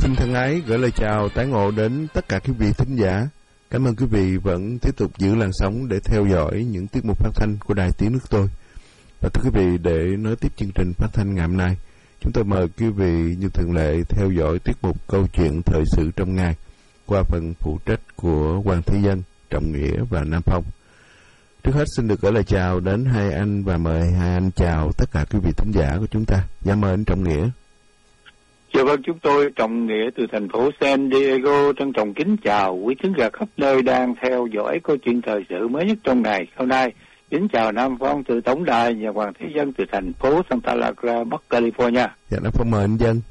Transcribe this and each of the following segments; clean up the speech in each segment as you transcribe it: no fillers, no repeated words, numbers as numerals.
Xin thân ái gửi lời chào tái ngộ đến tất cả quý vị thính giả. Cảm ơn quý vị vẫn tiếp tục giữ làn sóng để theo dõi những tiết mục phát thanh của Đài Tiếng Nước Tôi. Và thưa quý vị, để nối tiếp chương trình phát thanh ngày hôm nay, chúng tôi mời quý vị như thường lệ theo dõi tiết mục câu chuyện thời sự trong ngày qua phần phụ trách của Hoàng Thế Dân, Trọng Nghĩa và Nam Phong. Trước hết xin được gửi lời chào đến hai anh và mời hai anh chào tất cả quý vị thính giả của chúng ta. Dạ mời anh Trọng Nghĩa. Dạ vâng, chúng tôi Trọng Nghĩa từ thành phố San Diego trân trọng kính chào quý thính giả khắp nơi đang theo dõi câu chuyện thời sự mới nhất trong ngày hôm nay. Kính chào Nam Phong từ Tổng đài và Hoàng Thế Dân từ thành phố Santa Clara, Bắc California. Dạ Nam Phong mời anh Dân.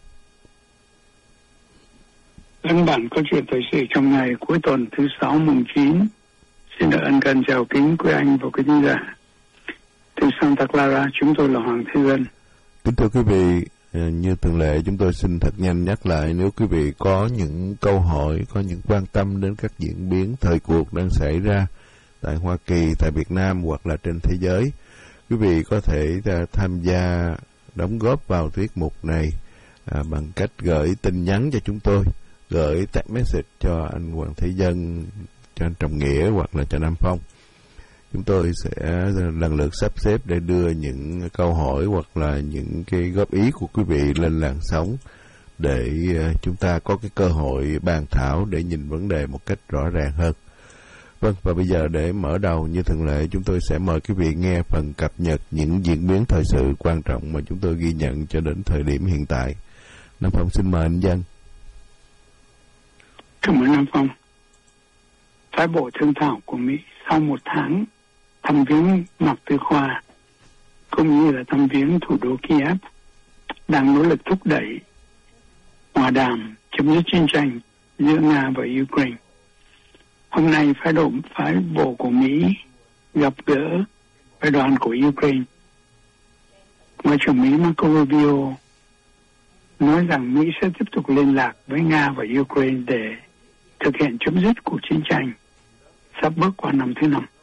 Lãnh bản câu chuyện thời sự trong ngày cuối tuần thứ 6 mùng 9. Xin được ân cần chào kính quý anh và quý thính giả. Từ Santa Clara, chúng tôi là Hoàng Thế Dân. Kính thưa quý vị, như thường lệ chúng tôi xin thật nhanh nhắc lại, nếu quý vị có những câu hỏi, có những quan tâm đến các diễn biến thời cuộc đang xảy ra tại Hoa Kỳ, tại Việt Nam hoặc là trên thế giới, quý vị có thể tham gia đóng góp vào tiết mục này bằng cách gửi tin nhắn cho chúng tôi, gửi text message cho anh Hoàng Thế Dân, cho anh Trọng Nghĩa hoặc là cho Nam Phong. Chúng tôi sẽ lần lượt sắp xếp để đưa những câu hỏi hoặc là những cái góp ý của quý vị lên làn sóng để chúng ta có cái cơ hội bàn thảo để nhìn vấn đề một cách rõ ràng hơn. Vâng, và bây giờ để mở đầu như thường lệ, chúng tôi sẽ mời quý vị nghe phần cập nhật những diễn biến thời sự quan trọng mà chúng tôi ghi nhận cho đến thời điểm hiện tại. Nam Phong xin mời anh Dân. Cảm ơn Nam Phong. Phái bộ thương thảo của Mỹ sau một tháng thăm viếng Mạc Tư Khoa cũng như là thăm viếng thủ đô Kiev đang nỗ lực thúc đẩy hòa đàm chấm dứt chiến tranh giữa Nga và Ukraine. Hôm nay phái bộ của Mỹ gặp gỡ phái đoàn của Ukraine. Ngoại trưởng Mỹ Marco Rubio nói rằng Mỹ sẽ tiếp tục liên lạc với Nga và Ukraine để thực hiện chấm dứt cuộc chiến tranh sắp bước qua năm thứ 5.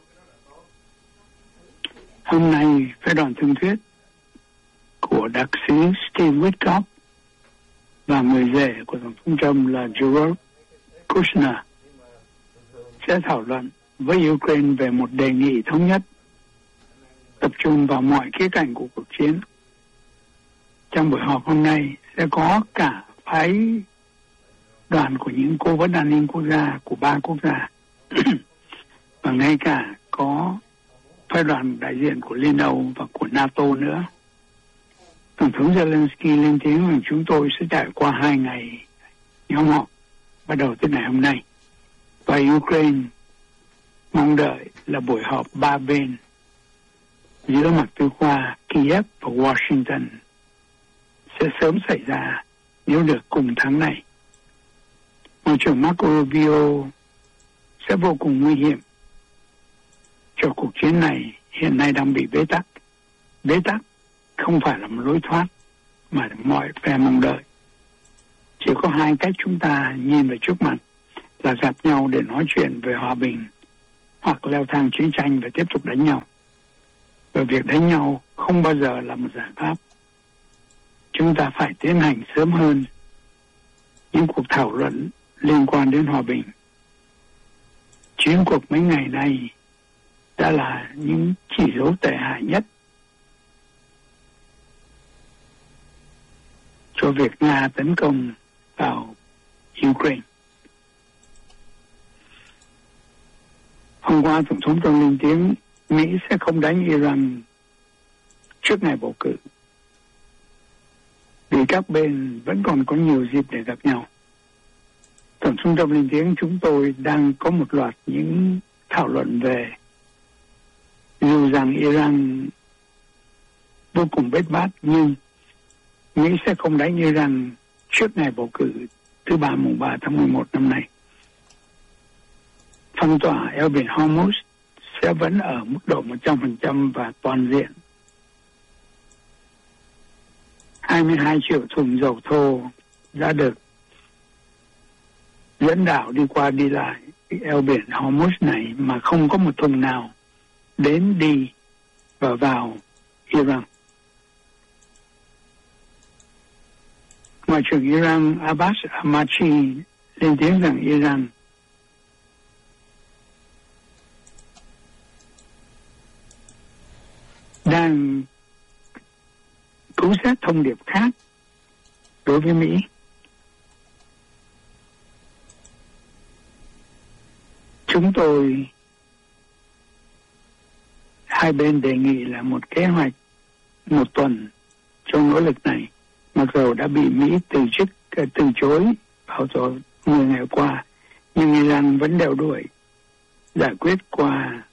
Hôm nay, phái đoàn thương thuyết của đặc sứ Steve Witkoff và người rể của Tổng thống Trump là Jared Kushner sẽ thảo luận với Ukraine về một đề nghị thống nhất tập trung vào mọi khía cạnh của cuộc chiến. Trong buổi họp hôm nay sẽ có cả phái đoàn của những cố vấn an ninh quốc gia của 3 quốc gia và ngay cả có phái đoàn đại diện của Liên Âu và của NATO nữa. Tổng thống Zelensky lên tiếng rằng chúng tôi sẽ trải qua 2 ngày nhóm họp bắt đầu từ ngày hôm nay. Và Ukraine mong đợi là buổi họp 3 bên giữa Mạc Tư Khoa, Kiev và Washington sẽ sớm xảy ra nếu được cùng tháng này. Ngoại trưởng Marco Rubio sẽ vô cùng nguy hiểm cho cuộc chiến này hiện nay đang bị bế tắc. Bế tắc không phải là một lối thoát mà mọi phe mong đợi. Chỉ có 2 cách chúng ta nhìn về trước mặt là gặp nhau để nói chuyện về hòa bình hoặc leo thang chiến tranh và tiếp tục đánh nhau. Và việc đánh nhau không bao giờ là một giải pháp. Chúng ta phải tiến hành sớm hơn những cuộc thảo luận liên quan đến hòa bình. Chiến cuộc mấy ngày nay đã là những chỉ dấu tệ hại nhất cho việc Nga tấn công vào Ukraine. Hôm qua, Tổng thống Trump lên tiếng Mỹ sẽ không đánh Iran trước ngày bầu cử vì các bên vẫn còn có nhiều dịp để gặp nhau. Tổng thống Trump lên tiếng chúng tôi đang có một loạt những thảo luận về dù rằng Iran vô cùng bết bát nhưng Mỹ sẽ không đánh Iran trước ngày bầu cử thứ 3 mùng 3 tháng 11 năm nay. Phong tỏa eo biển Hormuz sẽ vẫn ở mức độ 100% và toàn diện. 22 triệu thùng dầu thô đã được dẫn đảo đi qua đi lại eo biển Hormuz này mà không có một thùng nào đến đi và vào Iran. Ngoại trưởng Iran Abbas Araghchi lên tiếng rằng Iran đang cứu xét thông điệp khác đối với Mỹ. Chúng tôi hai bên đề nghị là một kế hoạch 1 tuần trong nỗ lực này, mặc dù đã bị Mỹ từ chối vào rồi 10 ngày qua, nhưng Iran vẫn đeo đuổi giải quyết qua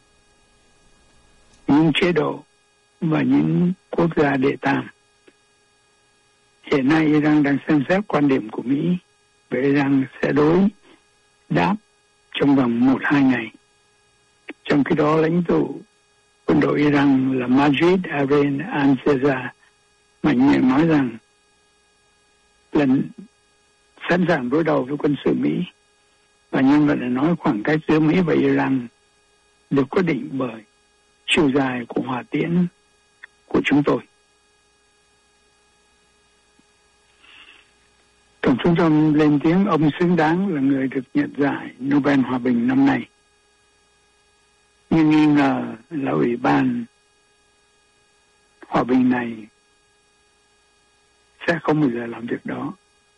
những chế độ và những quốc gia đệ tam. Hiện nay Iran đang xem xét quan điểm của Mỹ và Iran sẽ đối đáp trong vòng 1-2 ngày. Trong khi đó, lãnh tụ quân đội Iran là Majid Arin Al-Zeza mạnh miệng nói rằng lần sẵn sàng đối đầu với quân sự Mỹ, và nhân vật đã nói khoảng cách giữa Mỹ và Iran được quyết định bởi chiều dài của hỏa tiễn của chúng tôi. Tổng thống Trump lên tiếng ông xứng đáng là người được nhận giải Nobel Hòa bình năm nay, nhưng nghi ngờ là Ủy ban Hòa bình này sẽ không bao giờ làm việc đó.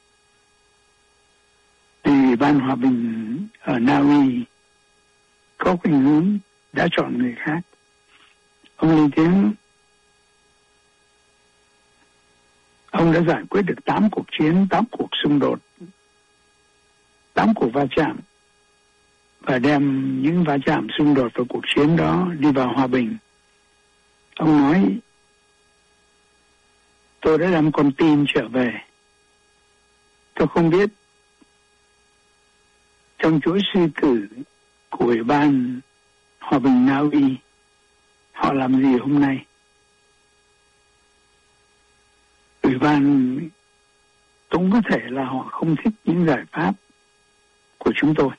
Vì Ủy ban Hòa bình ở Na Uy có khuynh hướng đã chọn người khác. Ông lên tiếng ông đã giải quyết được 8 cuộc chiến, 8 cuộc xung đột, 8 cuộc va chạm, và đem những va chạm, xung đột và cuộc chiến đó đi vào hòa bình. Ông nói, tôi đã đem con tin trở về. Tôi không biết trong chuỗi sư cử của Ủy ban Hòa bình Na Uy họ làm gì hôm nay. Ủy ban cũng có thể là họ không thích những giải pháp của chúng tôi.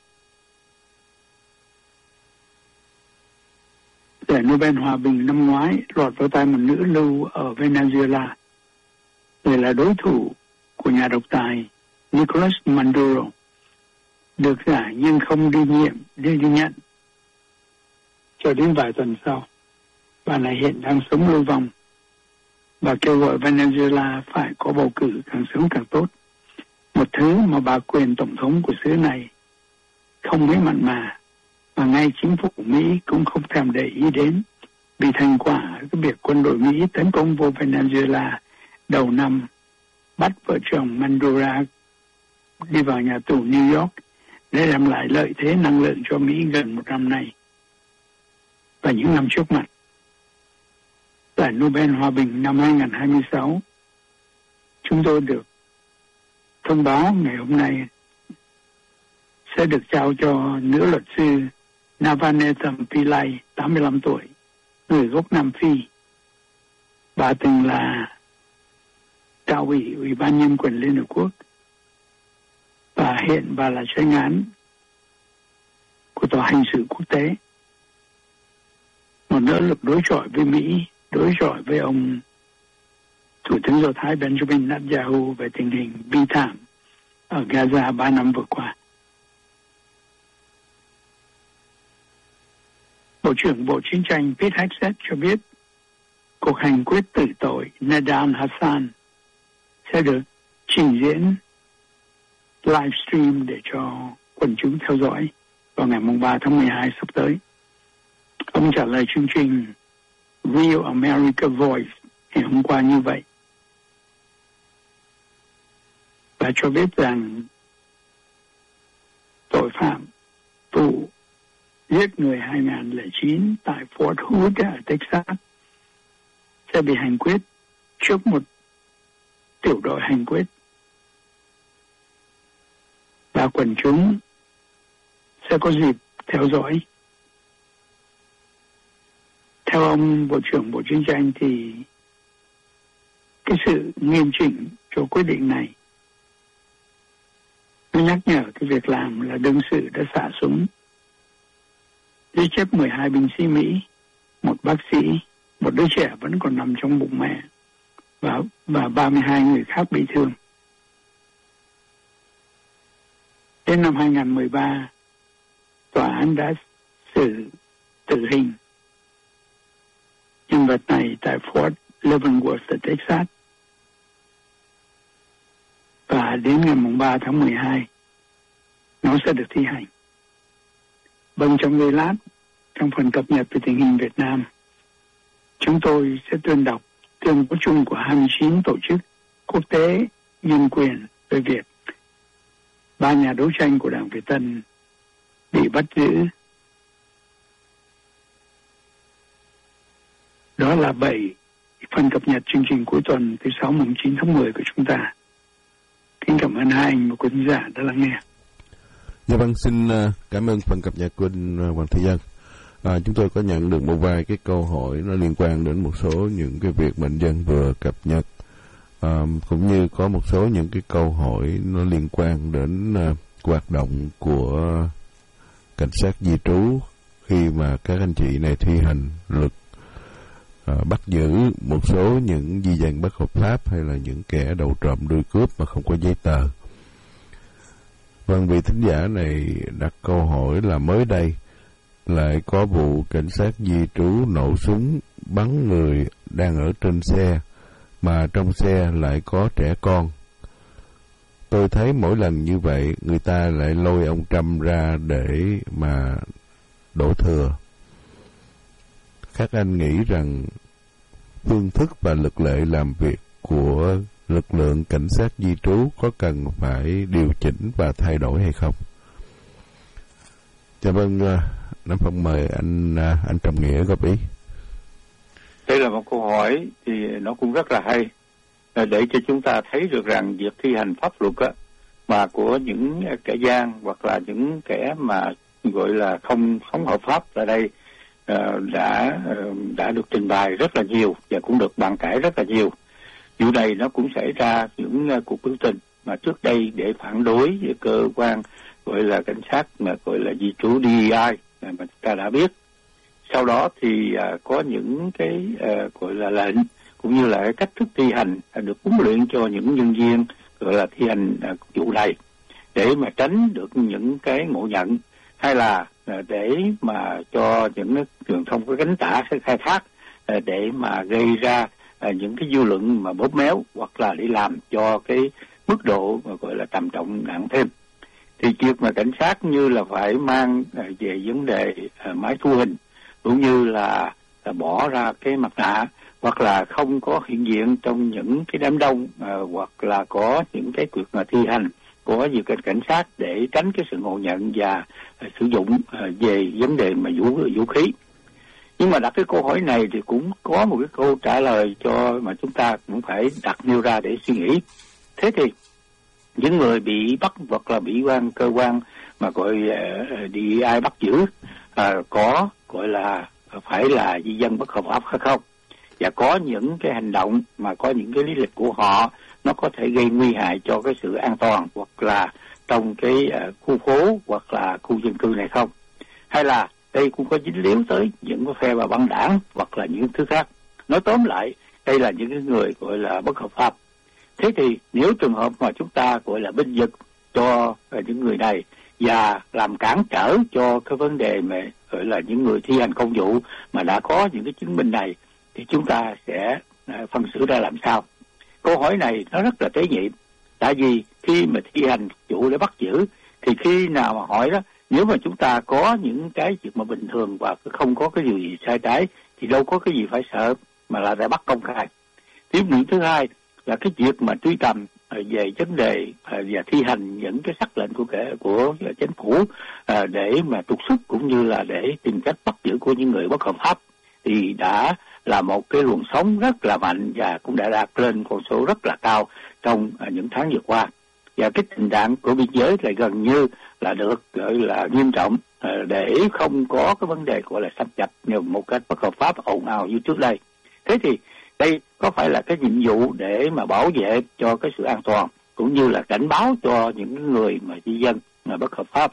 Giải Nobel Hòa bình năm ngoái lọt vào tay một nữ lưu ở Venezuela, người là đối thủ của nhà độc tài Nicolas Maduro, được giải nhưng không đi nhận cho đến vài tuần sau. Bà này hiện đang sống lưu vong. Bà kêu gọi Venezuela phải có bầu cử càng sớm càng tốt, một thứ mà bà quyền tổng thống của xứ này không mấy mặn mà ngay chính phủ của Mỹ cũng không thèm để ý đến, vì thành quả cái việc quân đội Mỹ tấn công vô Venezuela đầu năm bắt vợ chồng Maduro đi vào nhà tù New York để đem lại lợi thế năng lượng cho Mỹ gần 1 năm nay. Và những năm trước mặt, giải Nobel Hòa bình năm 2026, chúng tôi được thông báo ngày hôm nay sẽ được trao cho nữ luật sư Navanetha Pillay, 85 tuổi, người gốc Nam Phi. Bà từng là cao ủy ban nhân quyền Liên Hợp Quốc, và hiện bà là tranh án của Tòa Hình sự Quốc tế. Một nỗ lực đối chọi với Mỹ, đối chọi với ông Thủ tướng Do Thái Benjamin Netanyahu về tình hình bi thảm ở Gaza 3 năm vừa qua. Bộ trưởng Bộ Chiến tranh Pete Hegseth cho biết cuộc hành quyết tử tội Nadav Hassan sẽ được trình diễn livestream để cho quần chúng theo dõi vào ngày 3 tháng 12 sắp tới. Ông trả lời chương trình Real America Voice ngày hôm qua như vậy, và cho biết rằng tội phạm vụ giết người 2009 tại Fort Hood ở Texas sẽ bị hành quyết trước một tiểu đội hành quyết, và quần chúng sẽ có dịp theo dõi. Theo ông Bộ trưởng Bộ Chiến tranh thì cái sự nghiêm chỉnh cho quyết định này nó nhắc nhở cái việc làm là đương sự đã xả súng giết chết 12 binh sĩ Mỹ, một bác sĩ, một đứa trẻ vẫn còn nằm trong bụng mẹ, và 32 người khác bị thương. Đến năm 2013, tòa án đã xử tử hình nhân vật này tại Fort Leavenworth ở Texas. Và đến ngày 3 tháng 12, nó sẽ được thi hành. Vâng, trong giây lát, trong phần cập nhật về tình hình Việt Nam, chúng tôi sẽ tuyên đọc tuyên bố chung của 29 tổ chức quốc tế nhân quyền về việc 3 nhà đấu tranh của Đảng Việt Tân bị bắt giữ. Đó là 7 phần cập nhật chương trình cuối tuần thứ 6 mùng 9 tháng 10 của chúng ta. Kính cảm ơn hai anh và quý khán giả đã lắng nghe. Dạ vâng, xin cảm ơn phần cập nhật của anh Hoàng Thị Dân. Chúng tôi có nhận được một vài cái câu hỏi nó liên quan đến một số những cái việc bệnh nhân vừa cập nhật, cũng như có một số những cái câu hỏi nó liên quan đến hoạt động của cảnh sát di trú khi mà các anh chị này thi hành luật bắt giữ một số những di dân bất hợp pháp hay là những kẻ đầu trộm đuôi cướp mà không có giấy tờ. Vâng, vị thính giả này đặt câu hỏi là mới đây lại có vụ cảnh sát di trú nổ súng bắn người đang ở trên xe, mà trong xe lại có trẻ con. Tôi thấy mỗi lần như vậy người ta lại lôi ông Trump ra để mà đổ thừa. Các anh nghĩ rằng phương thức và luật lệ làm việc của lực lượng cảnh sát di trú có cần phải điều chỉnh và thay đổi hay không? Dạ vâng, Nam Phong mời anh Trọng Nghĩa góp ý. Đây là một câu hỏi thì nó cũng rất là hay, để cho chúng ta thấy được rằng việc thi hành pháp luật á, mà của những kẻ gian hoặc là những kẻ mà gọi là không hợp pháp tại đây đã được trình bày rất là nhiều và cũng được bàn cãi rất là nhiều. Vụ này nó cũng xảy ra những cuộc biểu tình mà trước đây để phản đối với cơ quan gọi là cảnh sát mà gọi là di trú DEI mà chúng ta đã biết. Sau đó thì có những cái gọi là lệnh cũng như là cái cách thức thi hành được huấn luyện cho những nhân viên gọi là thi hành vụ này để mà tránh được những cái ngộ nhận, hay là để mà cho những truyền thông có cánh tả sẽ khai thác để mà gây ra những cái dư luận mà bóp méo, hoặc là để làm cho cái mức độ gọi là trầm trọng nặng thêm. Thì việc mà cảnh sát như là phải mang về vấn đề máy thu hình, cũng như là bỏ ra cái mặt nạ, hoặc là không có hiện diện trong những cái đám đông, hoặc là có những cái việc mà thi hành có nhiều cảnh sát để tránh cái sự ngộ nhận và sử dụng về vấn đề mà vũ khí. Nhưng mà đặt cái câu hỏi này thì cũng có một cái câu trả lời cho mà chúng ta cũng phải đặt nêu ra để suy nghĩ. Thế thì những người bị bắt hoặc là bị cơ quan mà gọi DEI bắt giữ có gọi là phải là di dân bất hợp pháp hay không, và có những cái hành động mà có những cái lý lịch của họ nó có thể gây nguy hại cho cái sự an toàn hoặc là trong cái khu phố hoặc là khu dân cư này không, hay là đây cũng có dính líu tới những cái phe và băng đảng hoặc là những thứ khác. Nói tóm lại, đây là những cái người gọi là bất hợp pháp. Thế thì nếu trường hợp mà chúng ta gọi là binh vực cho những người này và làm cản trở cho cái vấn đề mà gọi là những người thi hành công vụ mà đã có những cái chứng minh này, thì chúng ta sẽ phân xử ra làm sao? Câu hỏi này nó rất là tế nhị. Tại vì khi mà thi hành vụ để bắt giữ thì khi nào mà hỏi đó, nếu mà chúng ta có những cái việc mà bình thường và không có cái điều gì sai trái thì đâu có cái gì phải sợ mà là đã bắt công khai. Tiếp nữa thứ hai là cái việc mà truy tầm về vấn đề và thi hành những cái sắc lệnh của chính phủ để mà trục xuất cũng như là để tìm cách bắt giữ của những người bất hợp pháp thì đã là một cái luồng sóng rất là mạnh và cũng đã đạt lên con số rất là cao trong những tháng vừa qua. Và cái tình trạng của biên giới lại gần như là được gọi là nghiêm trọng để không có cái vấn đề gọi là xâm nhập một cách bất hợp pháp ồn ào như trước đây. Thế thì đây có phải là cái nhiệm vụ để mà bảo vệ cho cái sự an toàn cũng như là cảnh báo cho những người mà di dân mà bất hợp pháp?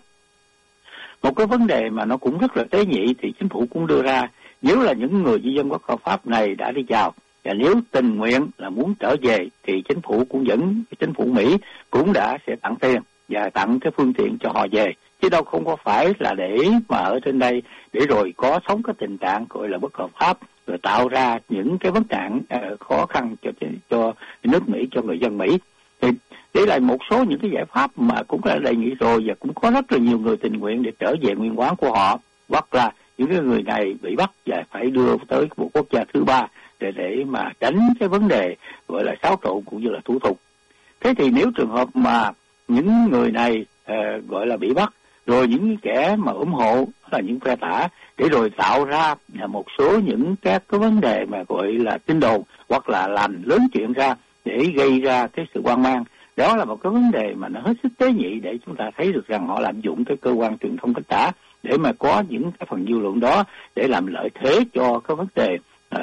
Một cái vấn đề mà nó cũng rất là tế nhị thì chính phủ cũng đưa ra, nếu là những người di dân bất hợp pháp này đã đi vào và nếu tình nguyện là muốn trở về thì chính phủ cũng chính phủ Mỹ cũng đã sẽ tặng tiền và tặng cái phương tiện cho họ về, chứ đâu không có phải là để mà ở trên đây để rồi có sống cái tình trạng gọi là bất hợp pháp, rồi tạo ra những cái vấn nạn khó khăn cho nước Mỹ, cho người dân Mỹ. Thì đây là một số những cái giải pháp mà cũng đã đề nghị rồi, và cũng có rất là nhiều người tình nguyện để trở về nguyên quán của họ, hoặc là những cái người này bị bắt và phải đưa tới một quốc gia thứ ba để mà tránh cái vấn đề gọi là xáo trộn cũng như là thủ tục. Thế thì nếu trường hợp mà những người này gọi là bị bắt, rồi những kẻ mà ủng hộ là những phe tả, để rồi tạo ra một số những các cái vấn đề mà gọi là tin đồn, hoặc là làm lớn chuyện ra để gây ra cái sự hoang mang, đó là một cái vấn đề mà nó hết sức tế nhị, để chúng ta thấy được rằng họ lạm dụng cái cơ quan truyền thông cách tả để mà có những cái phần dư luận đó để làm lợi thế cho cái vấn đề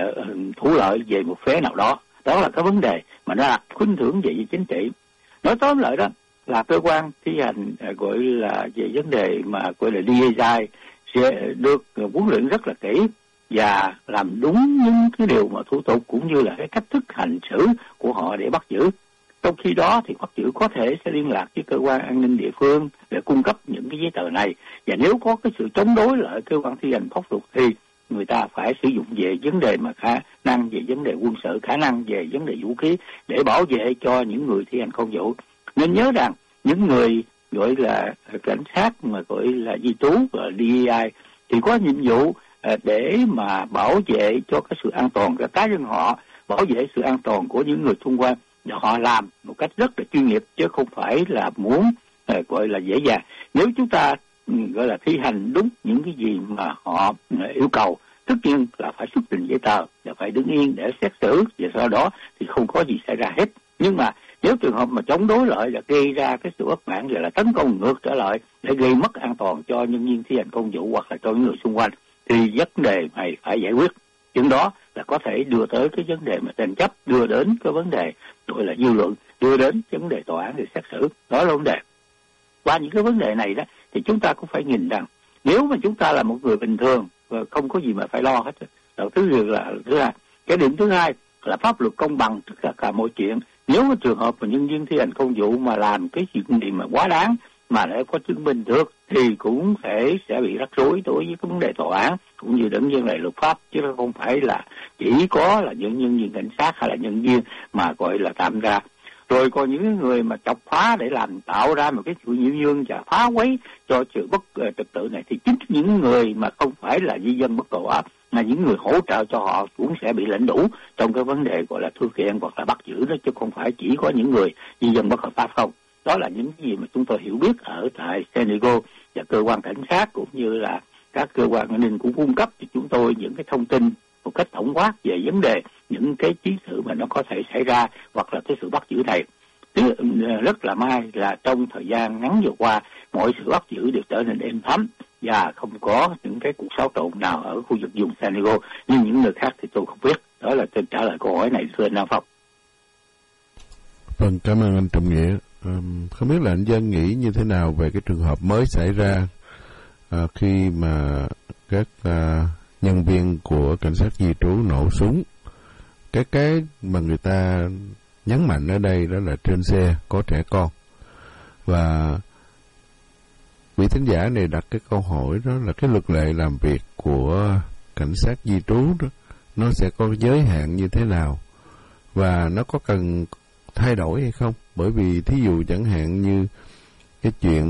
thủ lợi về một phe nào đó. Đó là cái vấn đề mà nó là khuynh thưởng về chính trị. Nói tóm lại đó là cơ quan thi hành gọi là về vấn đề mà gọi là DSI sẽ được huấn luyện rất là kỹ và làm đúng những cái điều mà thủ tục cũng như là cái cách thức hành xử của họ để bắt giữ. Trong khi đó thì bắt giữ có thể sẽ liên lạc với cơ quan an ninh địa phương để cung cấp những cái giấy tờ này, và nếu có cái sự chống đối lại cơ quan thi hành pháp luật thì người ta phải sử dụng về vấn đề mà khả năng về vấn đề quân sự, khả năng về vấn đề vũ khí để bảo vệ cho những người thi hành công vụ. Nên nhớ rằng những người gọi là cảnh sát mà gọi là di trú và DEI thì có nhiệm vụ để mà bảo vệ cho cái sự an toàn của cá nhân họ, bảo vệ sự an toàn của những người xung quanh, và họ làm một cách rất là chuyên nghiệp chứ không phải là muốn gọi là dễ dàng. Nếu chúng ta gọi là thi hành đúng những cái gì mà họ yêu cầu, tất nhiên là phải xuất trình giấy tờ và phải đứng yên để xét xử, và sau đó thì không có gì xảy ra hết. Nhưng mà nếu trường hợp mà chống đối lại là gây ra cái sự bất mãn, rồi là tấn công ngược trở lại để gây mất an toàn cho nhân viên thi hành công vụ hoặc là cho những người xung quanh, thì vấn đề này phải giải quyết. Chuyện đó là có thể đưa tới cái vấn đề mà tranh chấp, đưa đến cái vấn đề gọi là dư luận, đưa đến vấn đề tòa án để xét xử. Đó là vấn đề. Qua những cái vấn đề này đó thì chúng ta cũng phải nhìn rằng nếu mà chúng ta là một người bình thường và không có gì mà phải lo hết. Thứ hai, cái điểm thứ hai là pháp luật công bằng tất cả mọi chuyện. Nếu mà trường hợp mà nhân viên thi hành công vụ mà làm cái chuyện gì mà quá đáng mà để có chứng minh được thì cũng sẽ bị rắc rối đối với cái vấn đề tòa án cũng như đến vấn đề luật pháp, chứ không phải là chỉ có là những nhân viên cảnh sát hay là nhân viên mà gọi là tạm ra. Rồi còn những người mà chọc phá để làm tạo ra một cái sự nhiễu nhương và phá quấy cho sự bất trật tự này, thì chính những người mà không phải là di dân bất hợp pháp mà những người hỗ trợ cho họ cũng sẽ bị lãnh đủ trong cái vấn đề gọi là thực hiện hoặc là bắt giữ đó, chứ không phải chỉ có những người di dân bất hợp pháp không. Đó là những gì mà chúng tôi hiểu biết ở tại San Diego, và cơ quan cảnh sát cũng như là các cơ quan an ninh cũng cung cấp cho chúng tôi những cái thông tin một cách tổng quát về vấn đề những cái chiến sự mà nó có thể xảy ra hoặc là cái sự bắt giữ này. Rất là may là trong thời gian ngắn vừa qua mọi sự bắt giữ đều trở nên êm thấm và không có những cái cuộc xáo trộn nào ở khu vực vùng San Diego, nhưng những nơi khác thì tôi không biết. Đó là tôi trả lời câu hỏi này, thưa anh Nam Phong. Vâng, cảm ơn anh Trọng Nghĩa. Không biết là anh Dân nghĩ như thế nào về cái trường hợp mới xảy ra khi mà các nhân viên của cảnh sát di trú nổ súng. Cái mà người ta nhấn mạnh ở đây đó là trên xe có trẻ con. Và vị thính giả này đặt cái câu hỏi đó là cái luật lệ làm việc của cảnh sát di trú đó, nó sẽ có giới hạn như thế nào và nó có cần thay đổi hay không? Bởi vì thí dụ chẳng hạn như cái chuyện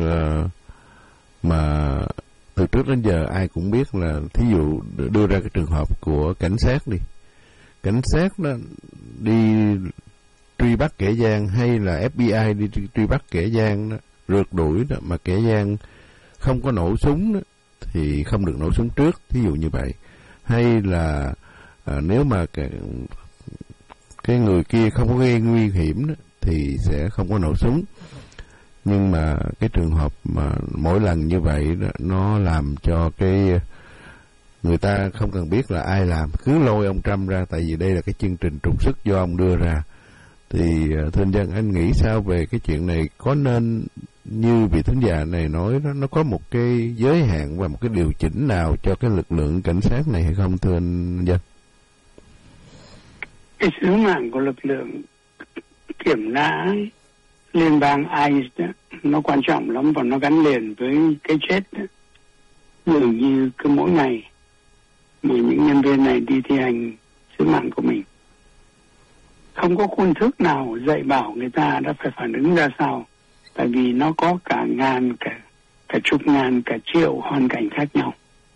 mà từ trước đến giờ ai cũng biết là thí dụ đưa ra cái trường hợp của cảnh sát đi. Cảnh sát đó đi truy bắt kẻ gian hay là FBI đi truy bắt kẻ gian đó, rượt đuổi đó, mà kẻ gian không có nổ súng đó, thì không được nổ súng trước, thí dụ như vậy. Hay là nếu mà cái người kia không có gây nguy hiểm đó, thì sẽ không có nổ súng. Nhưng mà cái trường hợp mà mỗi lần như vậy đó, nó làm cho cái người ta không cần biết là ai làm, cứ lôi ông Trump ra, tại vì đây là cái chương trình trục xuất do ông đưa ra. Thì thưa anh Dân, anh nghĩ sao về cái chuyện này? Có nên như vị thính giả này nói đó, nó có một cái giới hạn và một cái điều chỉnh nào cho cái lực lượng cảnh sát này hay không, thưa anh Dân? Cái sứ mạng của lực lượng kiểm nã liên bang ICE nó quan trọng lắm và nó gắn liền với cái chết đó. Dường như cứ mỗi ngày mà những nhân viên này đi thi hành sứ mạng của mình, không có khuôn thước nào dạy bảo người ta đã phải phản ứng ra sao, tại vì nó có cả ngàn, cả chục ngàn, cả triệu hoàn cảnh khác nhau.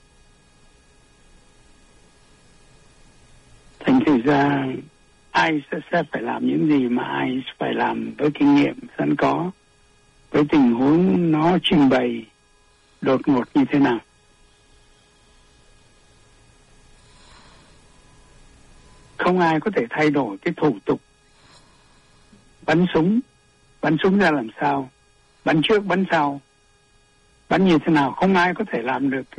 Thành thử ra ai sẽ phải làm những gì mà ai phải làm với kinh nghiệm sẵn có, với tình huống nó trình bày đột ngột như thế nào. Không ai có thể thay đổi cái thủ tục bắn súng ra làm sao, bắn trước bắn sau, bắn như thế nào, không ai có thể làm được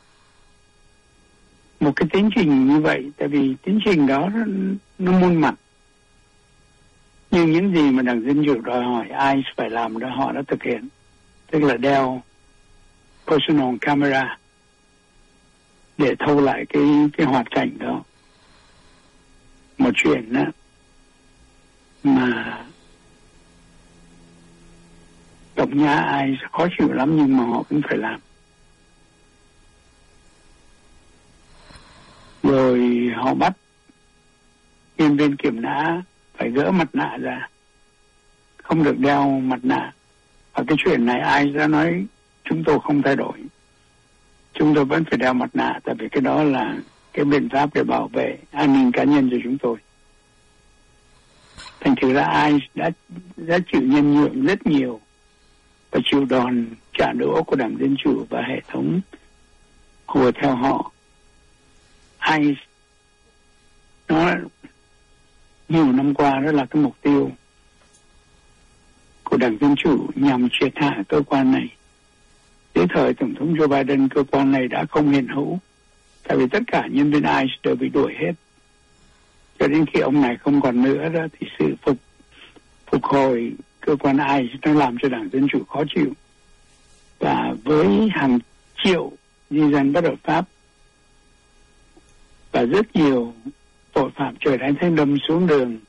một cái tiến trình như vậy, tại vì tiến trình đó nó muôn mặt. Nhưng những gì mà Đảng Dân Chủ đòi hỏi ai phải làm đó họ đã thực hiện, tức là đeo personal camera để thâu lại cái hoạt cảnh đó. Một chuyện đó mà tổng nhà ai khó chịu lắm, nhưng mà họ cũng phải làm. Rồi họ bắt nhân viên kiểm nã phải gỡ mặt nạ ra, không được đeo mặt nạ. Và cái chuyện này ai đã nói chúng tôi không thay đổi, chúng tôi vẫn phải đeo mặt nạ, tại vì cái đó là cái biện pháp để bảo vệ an ninh cá nhân cho chúng tôi. Thành thử ra ai đã chịu nhân nhượng rất nhiều và chịu đòn trả đũa của Đảng Dân Chủ và hệ thống hùa theo họ. Ai nó nhiều năm qua đó là cái mục tiêu của Đảng Dân Chủ nhằm triệt hạ cơ quan này. Dưới thời Tổng thống Joe Biden, cơ quan này đã không hiện hữu, tại vì tất cả nhân viên ICE đều bị đuổi hết. Cho đến khi ông này không còn nữa đó, thì sự phục hồi cơ quan ICE nó làm cho Đảng Dân Chủ khó chịu. Và với hàng triệu di dân bất hợp pháp và rất nhiều tội phạm trời đánh thấy đâm xuống đường,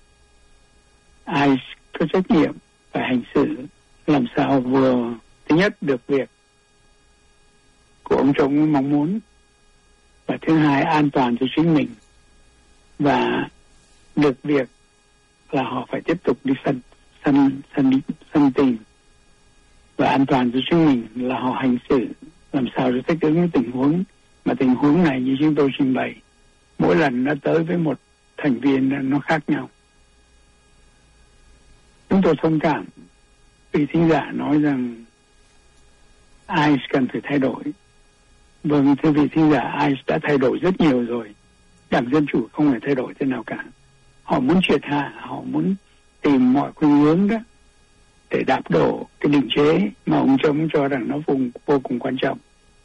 ICE có trách nhiệm phải hành xử làm sao vừa thứ nhất được việc của ông chồng mong muốn, và thứ hai an toàn cho chính mình, và được việc là họ phải tiếp tục đi săn tìm, và an toàn cho chính mình là họ hành xử làm sao để thích ứng với tình huống, mà tình huống này như chúng tôi trình bày mỗi lần nó tới với một thành viên nó khác nhau. Chúng tôi thông cảm vị thính giả nói rằng ICE cần phải thay đổi. Vâng, thưa vị thính giả, ICE đã thay đổi rất nhiều rồi. Đảng Dân Chủ không phải thay đổi thế nào cả. Họ muốn triệt hạ, họ muốn tìm mọi khuynh hướng đó để đạp đổ cái định chế mà ông Trump cho rằng nó vô cùng quan trọng.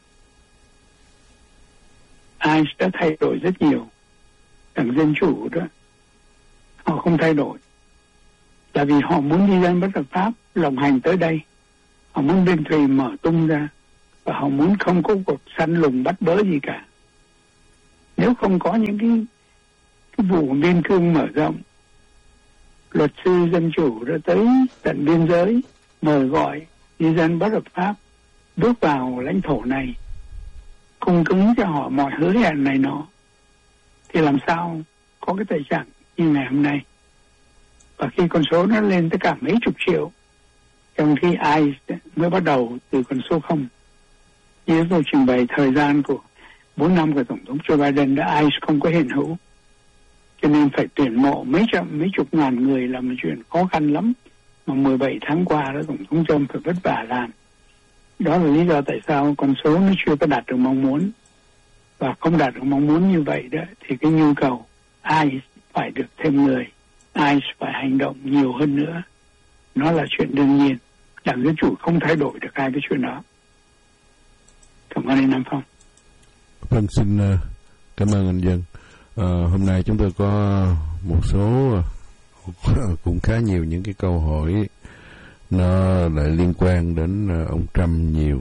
ICE đã thay đổi rất nhiều. Đảng Dân Chủ đó, họ không thay đổi. Là vì họ muốn đi dân bất hợp pháp lộng hành tới đây. Họ muốn biên thùy mở tung ra, và họ muốn không có cuộc săn lùng bắt bớ gì cả. Nếu không có những cái vụ biên cương mở rộng, luật sư dân chủ đã tới tận biên giới mời gọi di dân bất hợp pháp bước vào lãnh thổ này, cung cứng cho họ mọi hứa hẹn này nọ, thì làm sao có cái tình trạng như ngày hôm nay. Và khi con số nó lên tới cả mấy chục triệu, trong khi ICE mới bắt đầu từ con số 0. Như tôi trình bày thời gian của 4 năm của Tổng thống Joe Biden đã ICE không có hiện hữu, cho nên phải tuyển mộ mấy chục ngàn người là một chuyện khó khăn lắm, mà 17 tháng qua đó Tổng thống Trump phải vất vả làm. Đó là lý do tại sao con số nó chưa có đạt được mong muốn. Và không đạt được mong muốn như vậy đó, thì cái nhu cầu ICE phải được thêm người, ICE phải hành động nhiều hơn nữa. Nó là chuyện đương nhiên. Đảng Dân Chủ không thay đổi được hai cái chuyện đó. Cảm ơn anh Nam Phong. Vâng, xin cảm ơn anh Dân. Hôm nay chúng tôi có một số cũng khá nhiều những cái câu hỏi nó lại liên quan đến ông Trump nhiều.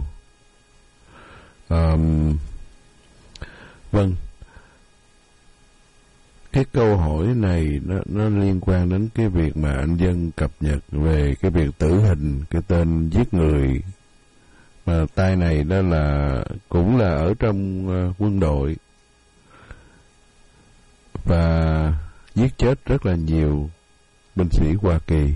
Vâng, cái câu hỏi này nó liên quan đến cái việc mà anh Dân cập nhật về cái việc tử hình, cái tên giết người. Mà tay này đó là cũng là ở trong quân đội và giết chết rất là nhiều binh sĩ Hoa Kỳ.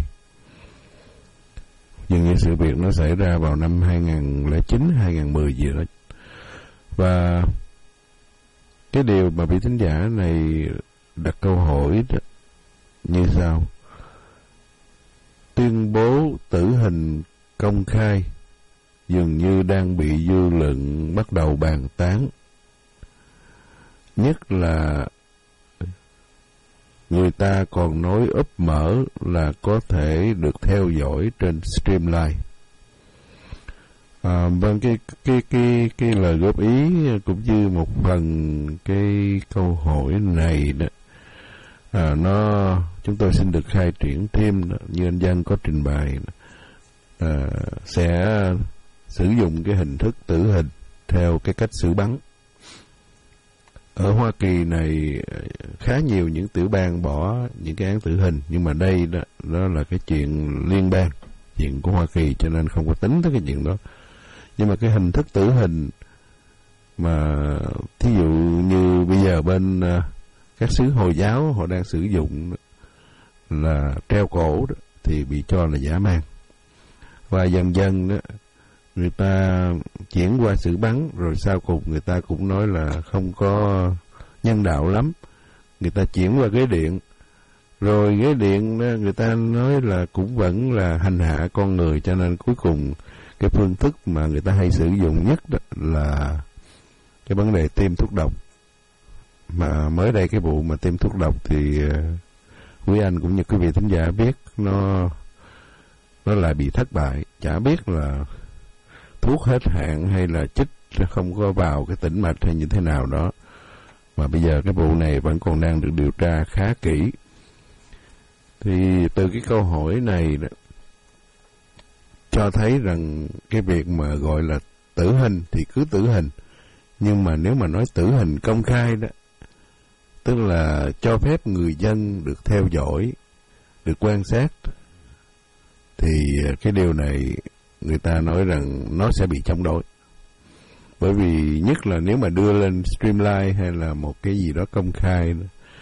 Nhưng cái sự việc nó xảy ra vào năm 2009, 2010 gì đó. Và cái điều mà vị thính giả này đặt câu hỏi đó, như sau: tuyên bố tử hình công khai dường như đang bị dư luận bắt đầu bàn tán, nhất là người ta còn nói úp mở là có thể được theo dõi trên Streamline. Vâng, cái lời góp ý cũng như một phần cái câu hỏi này đó, chúng tôi xin được khai triển thêm đó, như anh Dân có trình bày, sẽ sử dụng cái hình thức tử hình theo cái cách xử bắn. Ở Hoa Kỳ này khá nhiều những tiểu bang bỏ những cái án tử hình, nhưng mà đây đó là cái chuyện liên bang, chuyện của Hoa Kỳ, cho nên không có tính tới cái chuyện đó. Nhưng mà cái hình thức tử hình mà thí dụ như bây giờ bên các xứ Hồi giáo họ đang sử dụng là treo cổ đó, thì bị cho là dã man. Và dần dần đó, người ta chuyển qua xử bắn, rồi sau cùng người ta cũng nói là không có nhân đạo lắm. Người ta chuyển qua ghế điện, rồi ghế điện đó, người ta nói là cũng vẫn là hành hạ con người, cho nên cuối cùng cái phương thức mà người ta hay sử dụng nhất đó là cái vấn đề tiêm thuốc độc. Mà mới đây cái vụ mà tiêm thuốc độc thì quý anh cũng như quý vị thính giả biết nó lại bị thất bại. Chả biết là thuốc hết hạn hay là chích không có vào cái tĩnh mạch hay như thế nào đó. Mà bây giờ cái vụ này vẫn còn đang được điều tra khá kỹ. Thì từ cái câu hỏi này đó, cho thấy rằng cái việc mà gọi là tử hình thì cứ tử hình. Nhưng mà nếu mà nói tử hình công khai đó, tức là cho phép người dân được theo dõi, được quan sát, thì cái điều này người ta nói rằng nó sẽ bị chống đối. Bởi vì nhất là nếu mà đưa lên Streamline hay là một cái gì đó công khai,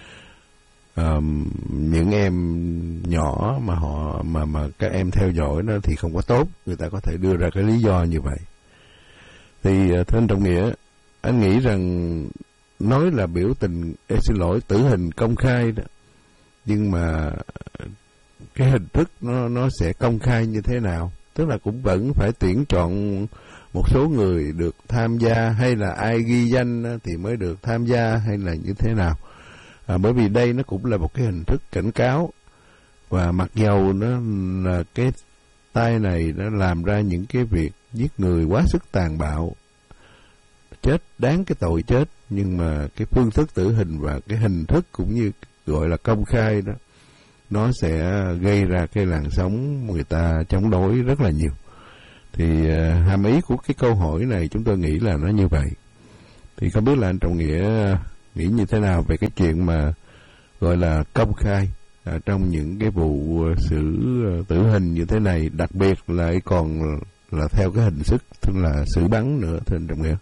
những em nhỏ mà các em theo dõi nó thì không có tốt, người ta có thể đưa ra cái lý do như vậy. Thì thưa anh Trọng Nghĩa, anh nghĩ rằng nói là biểu tình, xin lỗi, tử hình công khai đó, nhưng mà cái hình thức nó sẽ công khai như thế nào? Tức là cũng vẫn phải tuyển chọn một số người được tham gia, hay là ai ghi danh thì mới được tham gia, hay là như thế nào? Bởi vì đây nó cũng là một cái hình thức cảnh cáo, và mặc dầu nó là cái tay này nó làm ra những cái việc giết người quá sức tàn bạo, chết đáng cái tội chết, nhưng mà cái phương thức tử hình và cái hình thức cũng như gọi là công khai đó, nó sẽ gây ra cái làn sóng người ta chống đối rất là nhiều. Thì hàm ý của cái câu hỏi này chúng tôi nghĩ là nó như vậy. Thì không biết là anh Trọng Nghĩa nghĩ như thế nào về cái chuyện mà gọi là công khai trong những cái vụ xử tử hình như thế này, đặc biệt lại còn là theo cái hình thức tức là xử bắn nữa, thưa anh Trọng Nghĩa?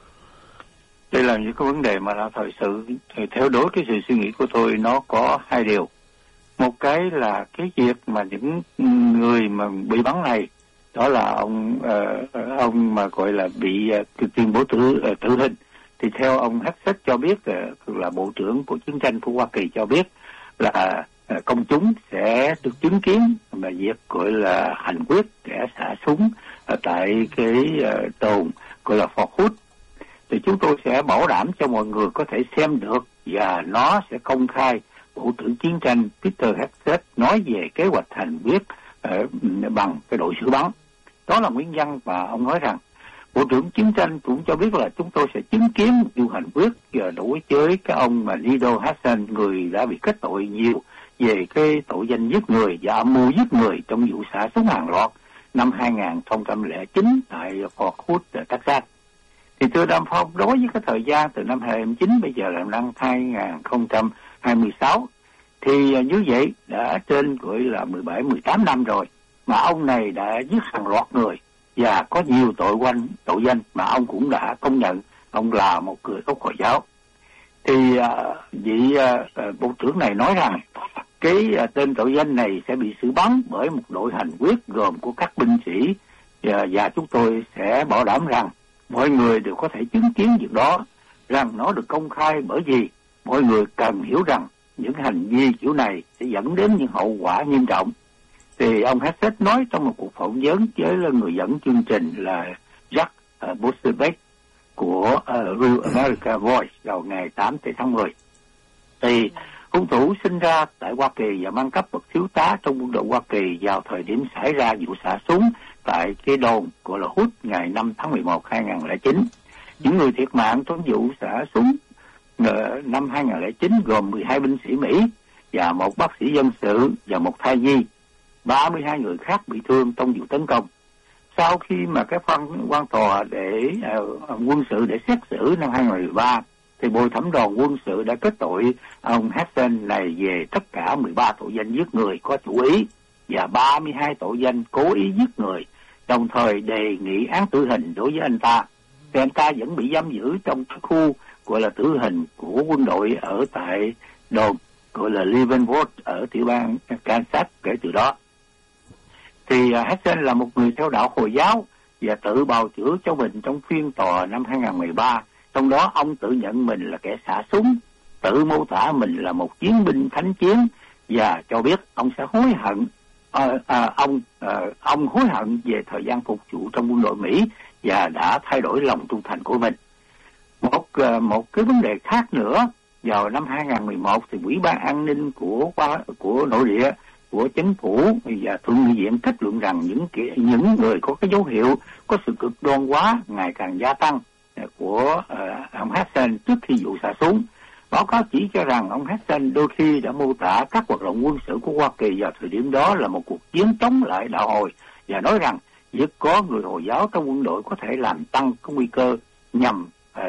Đây là những cái vấn đề mà là thời sự. Thì theo đối cái sự suy nghĩ của tôi, nó có hai điều. Một cái là cái việc mà những người mà bị bắn này, đó là ông mà gọi là bị tuyên bố tử hình, thì theo ông Hassett cho biết, là Bộ trưởng của chiến tranh của Hoa Kỳ cho biết là công chúng sẽ được chứng kiến mà việc gọi là hành quyết kẻ xả súng tại cái đồn gọi là Fort Hood. Thì chúng tôi sẽ bảo đảm cho mọi người có thể xem được, và nó sẽ công khai. Bộ trưởng chiến tranh Peter Hassett nói về kế hoạch hành quyết bằng cái đội xử bắn. Đó là nguyên nhân mà ông nói rằng Bộ trưởng chiến tranh cũng cho biết là chúng tôi sẽ chứng kiến một vụ hành quyết đối với cái ông mà Nidal Hasan, người đã bị kết tội nhiều về cái tội danh giết người và âm mưu giết người trong vụ xả súng hàng loạt năm 2009 tại Fort Hood, Texas. Thì thưa Đàm Phong, đối với cái thời gian từ năm 2009 bây giờ là năm 26. Thì như vậy đã trên gọi là 17-18 năm rồi mà ông này đã giết hàng loạt người và có nhiều tội danh mà ông cũng đã công nhận ông là một người gốc Hồi giáo. Thì vị bộ trưởng này nói rằng cái tên tội danh này sẽ bị xử bắn bởi một đội hành quyết gồm của các binh sĩ, và chúng tôi sẽ bảo đảm rằng mọi người đều có thể chứng kiến việc đó, rằng nó được công khai, bởi vì mọi người cần hiểu rằng những hành vi kiểu này sẽ dẫn đến những hậu quả nghiêm trọng. Thì ông Hegseth nói trong một cuộc phỏng vấn với người dẫn chương trình là Jack Bosebeck của Real America Voice vào ngày 8 tháng 10. Thì hung thủ sinh ra tại Hoa Kỳ và mang cấp bậc thiếu tá trong quân đội Hoa Kỳ vào thời điểm xảy ra vụ xả súng tại cái đồn gọi là Hood ngày 5 tháng 11 2009. Những người thiệt mạng trong vụ xả súng năm 2009 gồm 12 binh sĩ Mỹ và một bác sĩ dân sự và một thai nhi. 32 người khác bị thương trong vụ tấn công. Sau khi mà cái quan tòa để quân sự để xét xử năm 2013, thì bồi thẩm đoàn quân sự đã kết tội ông Hegseth này về tất cả 13 tội danh giết người có chủ ý và 32 tội danh cố ý giết người, đồng thời đề nghị án tử hình đối với anh ta. Thì anh ta vẫn bị giam giữ trong cái khu gọi là tử hình của quân đội ở tại đồn gọi là Leavenworth ở tiểu bang Kansas kể từ đó. Thì Hegseth là một người theo đạo Hồi giáo và tự bào chữa cho mình trong phiên tòa năm 2013. Trong đó ông tự nhận mình là kẻ xả súng, tự mô tả mình là một chiến binh thánh chiến và cho biết ông sẽ hối hận. Ông hối hận về thời gian phục vụ trong quân đội Mỹ và đã thay đổi lòng trung thành của mình. Một cái vấn đề khác nữa, vào năm 2011 thì Ủy ban An ninh của nội địa của chính phủ và thượng nghị viện kết luận rằng những người có cái dấu hiệu có sự cực đoan hóa ngày càng gia tăng của ông Hegseth trước khi vụ xả súng. Báo cáo chỉ cho rằng ông Hegseth đôi khi đã mô tả các hoạt động quân sự của Hoa Kỳ vào thời điểm đó là một cuộc chiến chống lại đạo Hồi và nói rằng việc có người Hồi giáo trong quân đội có thể làm tăng có nguy cơ nhằm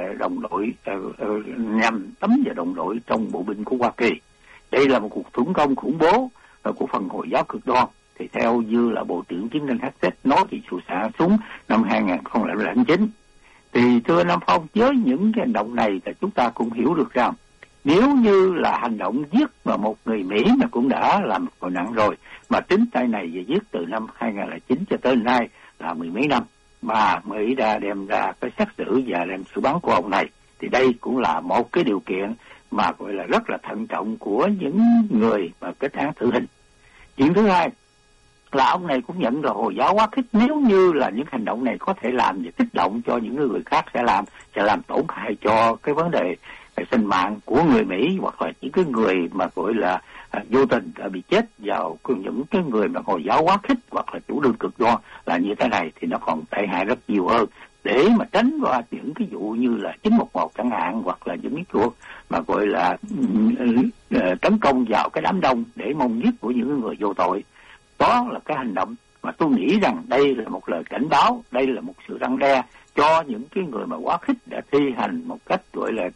tấm vào đồng đội trong bộ binh của Hoa Kỳ. Đây là một cuộc tấn công khủng bố của phần Hồi giáo cực đoan. Thì theo như là Bộ trưởng Chiến tranh Hegseth nói thì vụ xả súng năm 2009. Thì thưa Nam Phong, với những cái hành động này thì chúng ta cũng hiểu được rằng nếu như là hành động giết mà một người Mỹ mà cũng đã làm tội nặng rồi, mà tính tay này về giết từ năm 2009 cho tới nay là 10 mấy năm mà Mỹ đã đem ra cái xét xử và đem xử bắn của ông này, thì đây cũng là một cái điều kiện mà gọi là rất là thận trọng của những người mà kết án tử hình. Chuyện thứ hai là ông này cũng nhận là Hồi giáo quá khích. Nếu như là những hành động này có thể làm và kích động cho những người khác sẽ làm tổn hại cho cái vấn đề sinh mạng của người Mỹ, hoặc là những cái người mà gọi là vô tình đã bị chết vào những cái người mà Hồi giáo quá khích hoặc là chủ đương cực đoan là như thế này, thì nó còn tệ hại rất nhiều hơn. Để mà tránh qua những cái vụ như là 911 chẳng hạn, hoặc là những cái cuộc mà gọi là tấn công vào cái đám đông để mong giết của những người vô tội. Đó là cái hành động mà tôi nghĩ rằng đây là một lời cảnh báo, đây là một sự răn đe cho những cái người mà quá khích đã thi hành một cách gọi là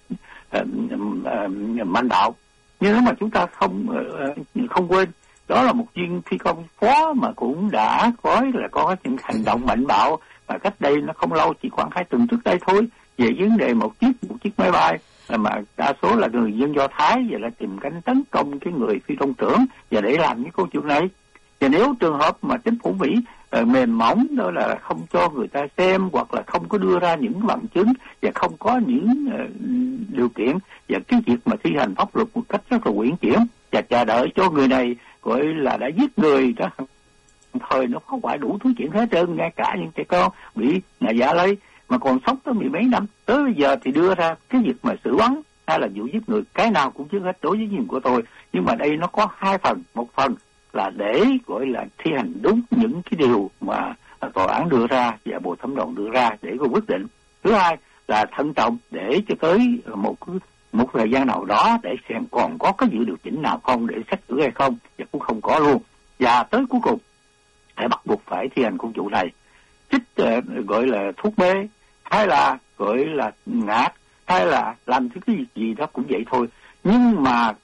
manh động. Nhưng nếu mà chúng ta không quên, đó là một viên phi công phó mà cũng đã có những hành động mạnh bạo mà cách đây nó không lâu, chỉ khoảng 2 tuần trước đây thôi, về vấn đề một chiếc máy bay mà đa số là người dân Do Thái và là tìm cách tấn công cái người phi công trưởng và để làm những câu chuyện này. Và nếu trường hợp mà chính phủ Mỹ mềm mỏng đó là không cho người ta xem, hoặc là không có đưa ra những bằng chứng và không có những điều kiện và cái việc mà thi hành pháp luật một cách rất là uyển chuyển và chờ đợi cho người này gọi là đã giết người đó, thời nó phá hoại đủ thứ chuyện hết trơn, ngay cả những trẻ con bị dạ lấy mà còn sống tới 10 mấy năm, tới bây giờ thì đưa ra cái việc mà xử bắn hay là vụ giết người, cái nào cũng chưa hết đối với nhìn của tôi. Nhưng mà đây nó có hai phần, một phần là để gọi là thi hành đúng những cái điều mà tòa án đưa ra và bộ thẩm đoàn đưa ra để có quyết định. Thứ hai là thận trọng để cho tới một thời gian nào đó để xem còn có cái dự điều chỉnh nào không để xét xử hay không, và cũng không có luôn. Và tới cuối cùng phải bắt buộc phải thi hành công vụ này, trích gọi là thuốc mê hay là gọi là ngạt hay là làm cái gì đó cũng vậy thôi. Nhưng mà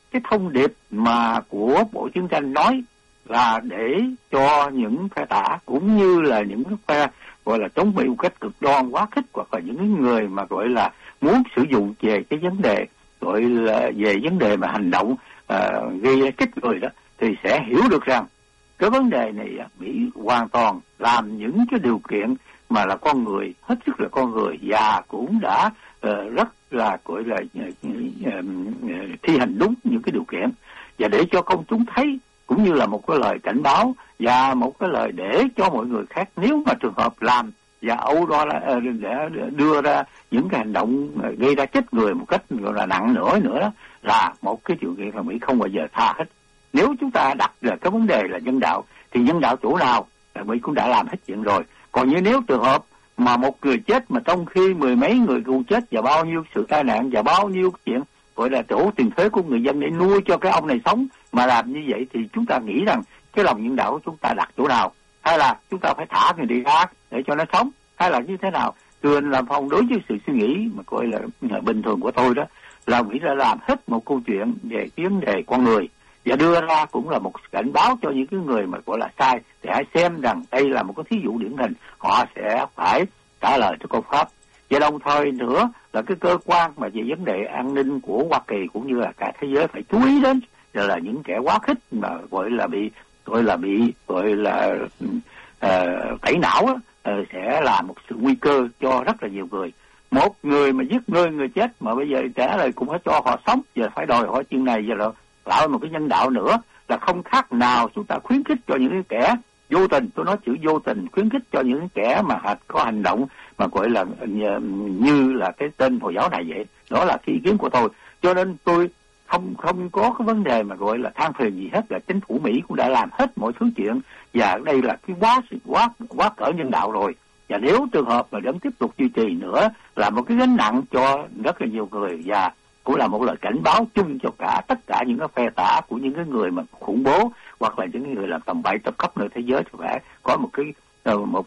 cái thông điệp mà của Bộ Chiến tranh nói là để cho những phe tả cũng như là những phe gọi là chống Mỹ một cách cực đoan quá khích, hoặc là những người mà gọi là muốn sử dụng về cái vấn đề gọi là về vấn đề mà hành động gây kích người đó, thì sẽ hiểu được rằng cái vấn đề này Mỹ hoàn toàn làm những cái điều kiện mà là con người, hết sức là con người, và cũng đã rất là gọi là thi hành đúng những cái điều kiện, và để cho công chúng thấy, cũng như là một cái lời cảnh báo và một cái lời để cho mọi người khác, nếu mà trường hợp làm và âu đó là để đưa ra những cái hành động gây ra chết người một cách gọi là nặng nữa đó, là một cái chuyện kiện mà Mỹ không bao giờ tha hết. Nếu chúng ta đặt ra cái vấn đề là nhân đạo, thì nhân đạo chỗ nào là Mỹ cũng đã làm hết chuyện rồi. Còn như nếu trường hợp mà một người chết mà trong khi mười mấy người cùng chết, và bao nhiêu sự tai nạn và bao nhiêu chuyện gọi là chỗ tiền thuế của người dân để nuôi cho cái ông này sống, mà làm như vậy thì chúng ta nghĩ rằng cái lòng nhân đạo của chúng ta đặt chỗ nào? Hay là chúng ta phải thả người đi ra để cho nó sống, hay là như thế nào? Thưa làm Phong, đối với sự suy nghĩ mà gọi là bình thường của tôi đó, là Mỹ đã làm hết một câu chuyện về vấn đề con người, và đưa ra cũng là một cảnh báo cho những cái người mà gọi là sai, để hãy xem rằng đây là một cái thí dụ điển hình, họ sẽ phải trả lời cho công pháp. Và đồng thời nữa là cái cơ quan mà về vấn đề an ninh của Hoa Kỳ cũng như là cả thế giới phải chú ý đến, là những kẻ quá khích mà gọi là bị tẩy não á, sẽ là một sự nguy cơ cho rất là nhiều người. Một người mà giết người chết mà bây giờ trả lời cũng phải cho họ sống, giờ phải đòi hỏi chuyện này, giờ là tạo một cái nhân đạo nữa, là không khác nào chúng ta khuyến khích cho những kẻ vô tình, tôi nói chữ vô tình, khuyến khích cho những kẻ mà có hành động mà gọi là như là cái tên Hồi giáo này vậy. Đó là cái ý kiến của tôi. Cho nên tôi không có cái vấn đề mà gọi là than phiền gì hết, là chính phủ Mỹ cũng đã làm hết mọi thứ chuyện, và đây là cái quá cỡ nhân đạo rồi. Và nếu trường hợp mà vẫn tiếp tục duy trì nữa là một cái gánh nặng cho rất là nhiều người, và cũng là một lời cảnh báo chung cho tất cả những cái phe tả của những cái người mà khủng bố, hoặc là những người làm tầm bậy tập khắp nơi thế giới, thì phải có một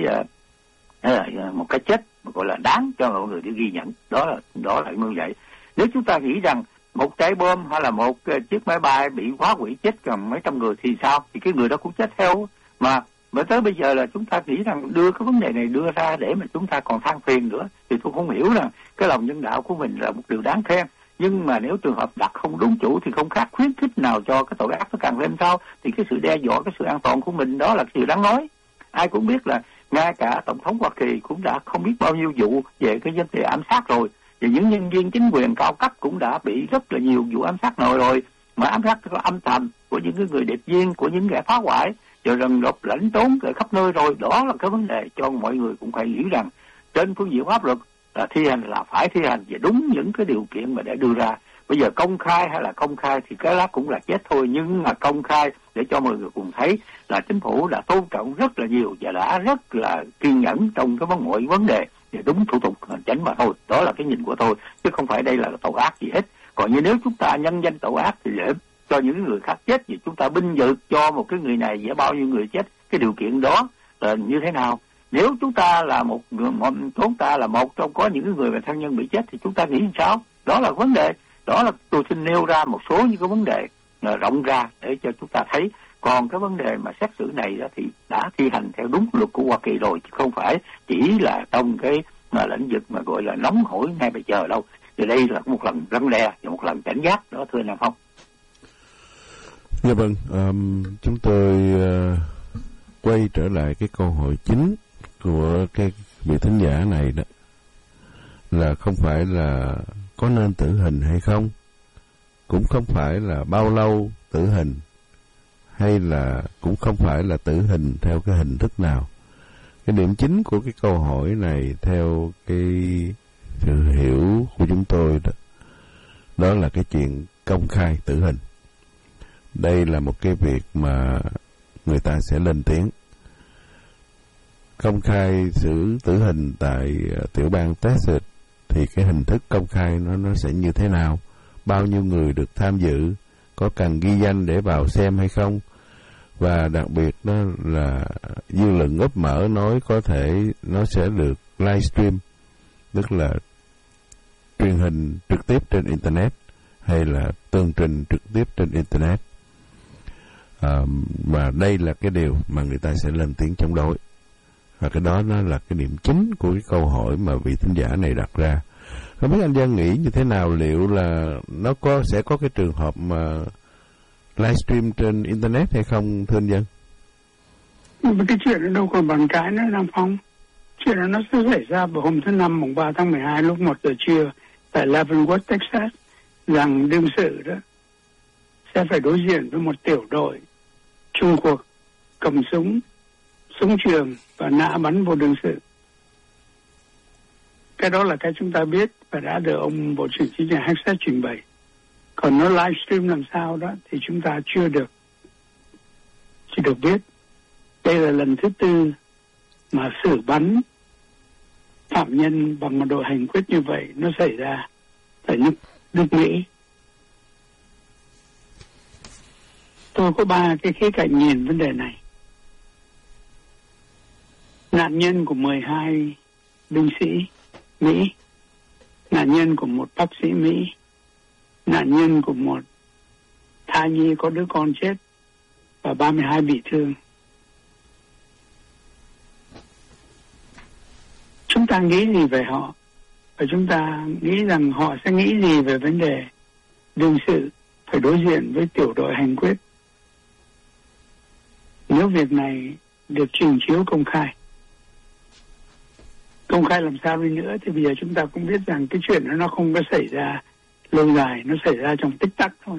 cái chết gọi là đáng cho mọi người để ghi nhận. Đó là như vậy. Nếu chúng ta nghĩ rằng một trái bom hay là một chiếc máy bay bị phá hủy chết gần mấy trăm người thì sao? Thì cái người đó cũng chết theo. Mà tới bây giờ là chúng ta nghĩ rằng đưa cái vấn đề này đưa ra để mà chúng ta còn than phiền nữa, thì tôi không hiểu là cái lòng nhân đạo của mình là một điều đáng khen. Nhưng mà nếu trường hợp đặt không đúng chủ thì không khác khuyến khích nào cho cái tội ác nó càng lên sao, thì cái sự đe dọa cái sự an toàn của mình, đó là cái sự đáng nói. Ai cũng biết là ngay cả Tổng thống Hoa Kỳ cũng đã không biết bao nhiêu vụ về cái vấn đề ám sát rồi, và những nhân viên chính quyền cao cấp cũng đã bị rất là nhiều vụ ám sát rồi, mà ám sát có âm thầm của những người điệp viên, của những kẻ phá hoại, rồi rần rộp lẫn trốn ở khắp nơi rồi. Đó là cái vấn đề cho mọi người cũng phải nghĩ rằng trên phương diện pháp luật là thi hành là phải thi hành về đúng những cái điều kiện mà để đưa ra. Bây giờ công khai hay là không khai thì cái đó cũng là chết thôi, nhưng mà công khai để cho mọi người cùng thấy là chính phủ đã tôn trọng rất là nhiều và đã rất là kiên nhẫn trong cái mọi vấn đề để đúng thủ tục hành chính mà thôi. Đó là cái nhìn của tôi, chứ không phải đây là tội ác gì hết. Còn như nếu chúng ta nhân danh tội ác thì để cho những người khác chết, thì chúng ta binh vực cho một cái người này với bao nhiêu người chết, cái điều kiện đó là như thế nào? Nếu chúng ta là chúng ta là một trong có những người mà thân nhân bị chết thì chúng ta nghĩ sao? Đó là vấn đề. Đó là tôi xin nêu ra một số những cái vấn đề rộng ra để cho chúng ta thấy. Còn cái vấn đề mà xét xử này đó thì đã thi hành theo đúng luật của Hoa Kỳ rồi, chứ không phải chỉ là trong cái lĩnh vực mà gọi là nóng hổi ngay bây giờ đâu. Thì đây là một lần răn đe và một lần cảnh giác đó, thưa Nam Phong. Dạ vâng, chúng tôi quay trở lại cái câu hỏi chính của cái vị thính giả này đó, là không phải là có nên tử hình hay không, cũng không phải là bao lâu tử hình, hay là cũng không phải là tử hình theo cái hình thức nào. Cái điểm chính của cái câu hỏi này theo cái sự hiểu của chúng tôi đó, đó là cái chuyện công khai tử hình. Đây là một cái việc mà người ta sẽ lên tiếng. Công khai xử tử hình tại tiểu bang Texas thì cái hình thức công khai nó sẽ như thế nào? Bao nhiêu người được tham dự? Có cần ghi danh để vào xem hay không? Và đặc biệt đó là dư luận úp mở nói có thể nó sẽ được livestream, tức là truyền hình trực tiếp trên Internet, hay là tường trình trực tiếp trên Internet. Và đây là cái điều mà người ta sẽ lên tiếng chống đối. Và cái đó nó là cái điểm chính của cái câu hỏi mà vị thính giả này đặt ra. Không biết anh Dân nghĩ như thế nào, liệu là nó sẽ có cái trường hợp mà livestream trên Internet hay không, thưa anh Dân? Cái chuyện đó đâu còn bàn cãi nữa Nam Phong. Chuyện đó nó sẽ xảy ra vào hôm thứ Năm mùng 3 tháng 12 lúc 1 giờ trưa tại Leavenworth, Texas, rằng đương sự đó sẽ phải đối diện với một tiểu đội Trung Quốc cầm súng trường và nã bắn vô đương sự. Cái đó là cái chúng ta biết và đã được ông Bộ trưởng Chính trị Hexet trình bày. Còn nó livestream làm sao đó thì chúng ta chưa được biết. Đây là lần thứ 4 mà xử bắn phạm nhân bằng một đội hành quyết như vậy nó xảy ra tại nước Mỹ. Tôi có 3 cái khía cạnh nhìn vấn đề này. Nạn nhân của 12 binh sĩ Mỹ, nạn nhân của một bác sĩ Mỹ, nạn nhân của một thai nhi có đứa con chết và 32 bị thương. Chúng ta nghĩ gì về họ? Và chúng ta nghĩ rằng họ sẽ nghĩ gì về vấn đề đương sự phải đối diện với tiểu đội hành quyết nếu việc này được trình chiếu công khai. Công khai làm sao đi nữa thì bây giờ chúng ta cũng biết rằng cái chuyện đó nó không có xảy ra lâu dài, nó xảy ra trong tích tắc thôi.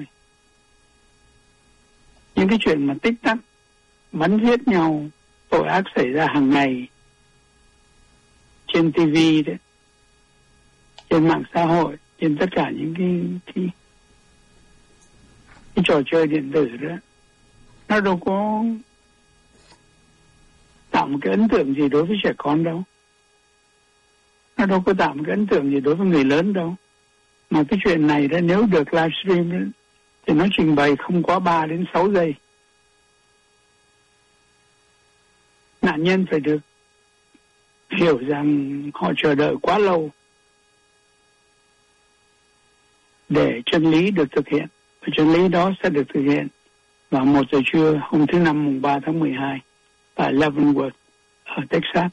Những cái chuyện mà tích tắc bắn giết nhau, tội ác xảy ra hàng ngày trên TV đấy, trên mạng xã hội, trên tất cả những cái trò chơi điện tử đó, nó đâu có tạo một cái ấn tượng gì đối với trẻ con đâu. Nó đâu có tạo một cái ấn tượng gì đối với người lớn đâu. Mà cái chuyện này đó nếu được livestream đó, thì nó trình bày không quá 3 đến 6 giây. Nạn nhân phải được hiểu rằng họ chờ đợi quá lâu để chân lý được thực hiện. Và chân lý đó sẽ được thực hiện vào 1 giờ trưa hôm thứ Năm mùng 3 tháng 12 tại Leavenworth ở Texas.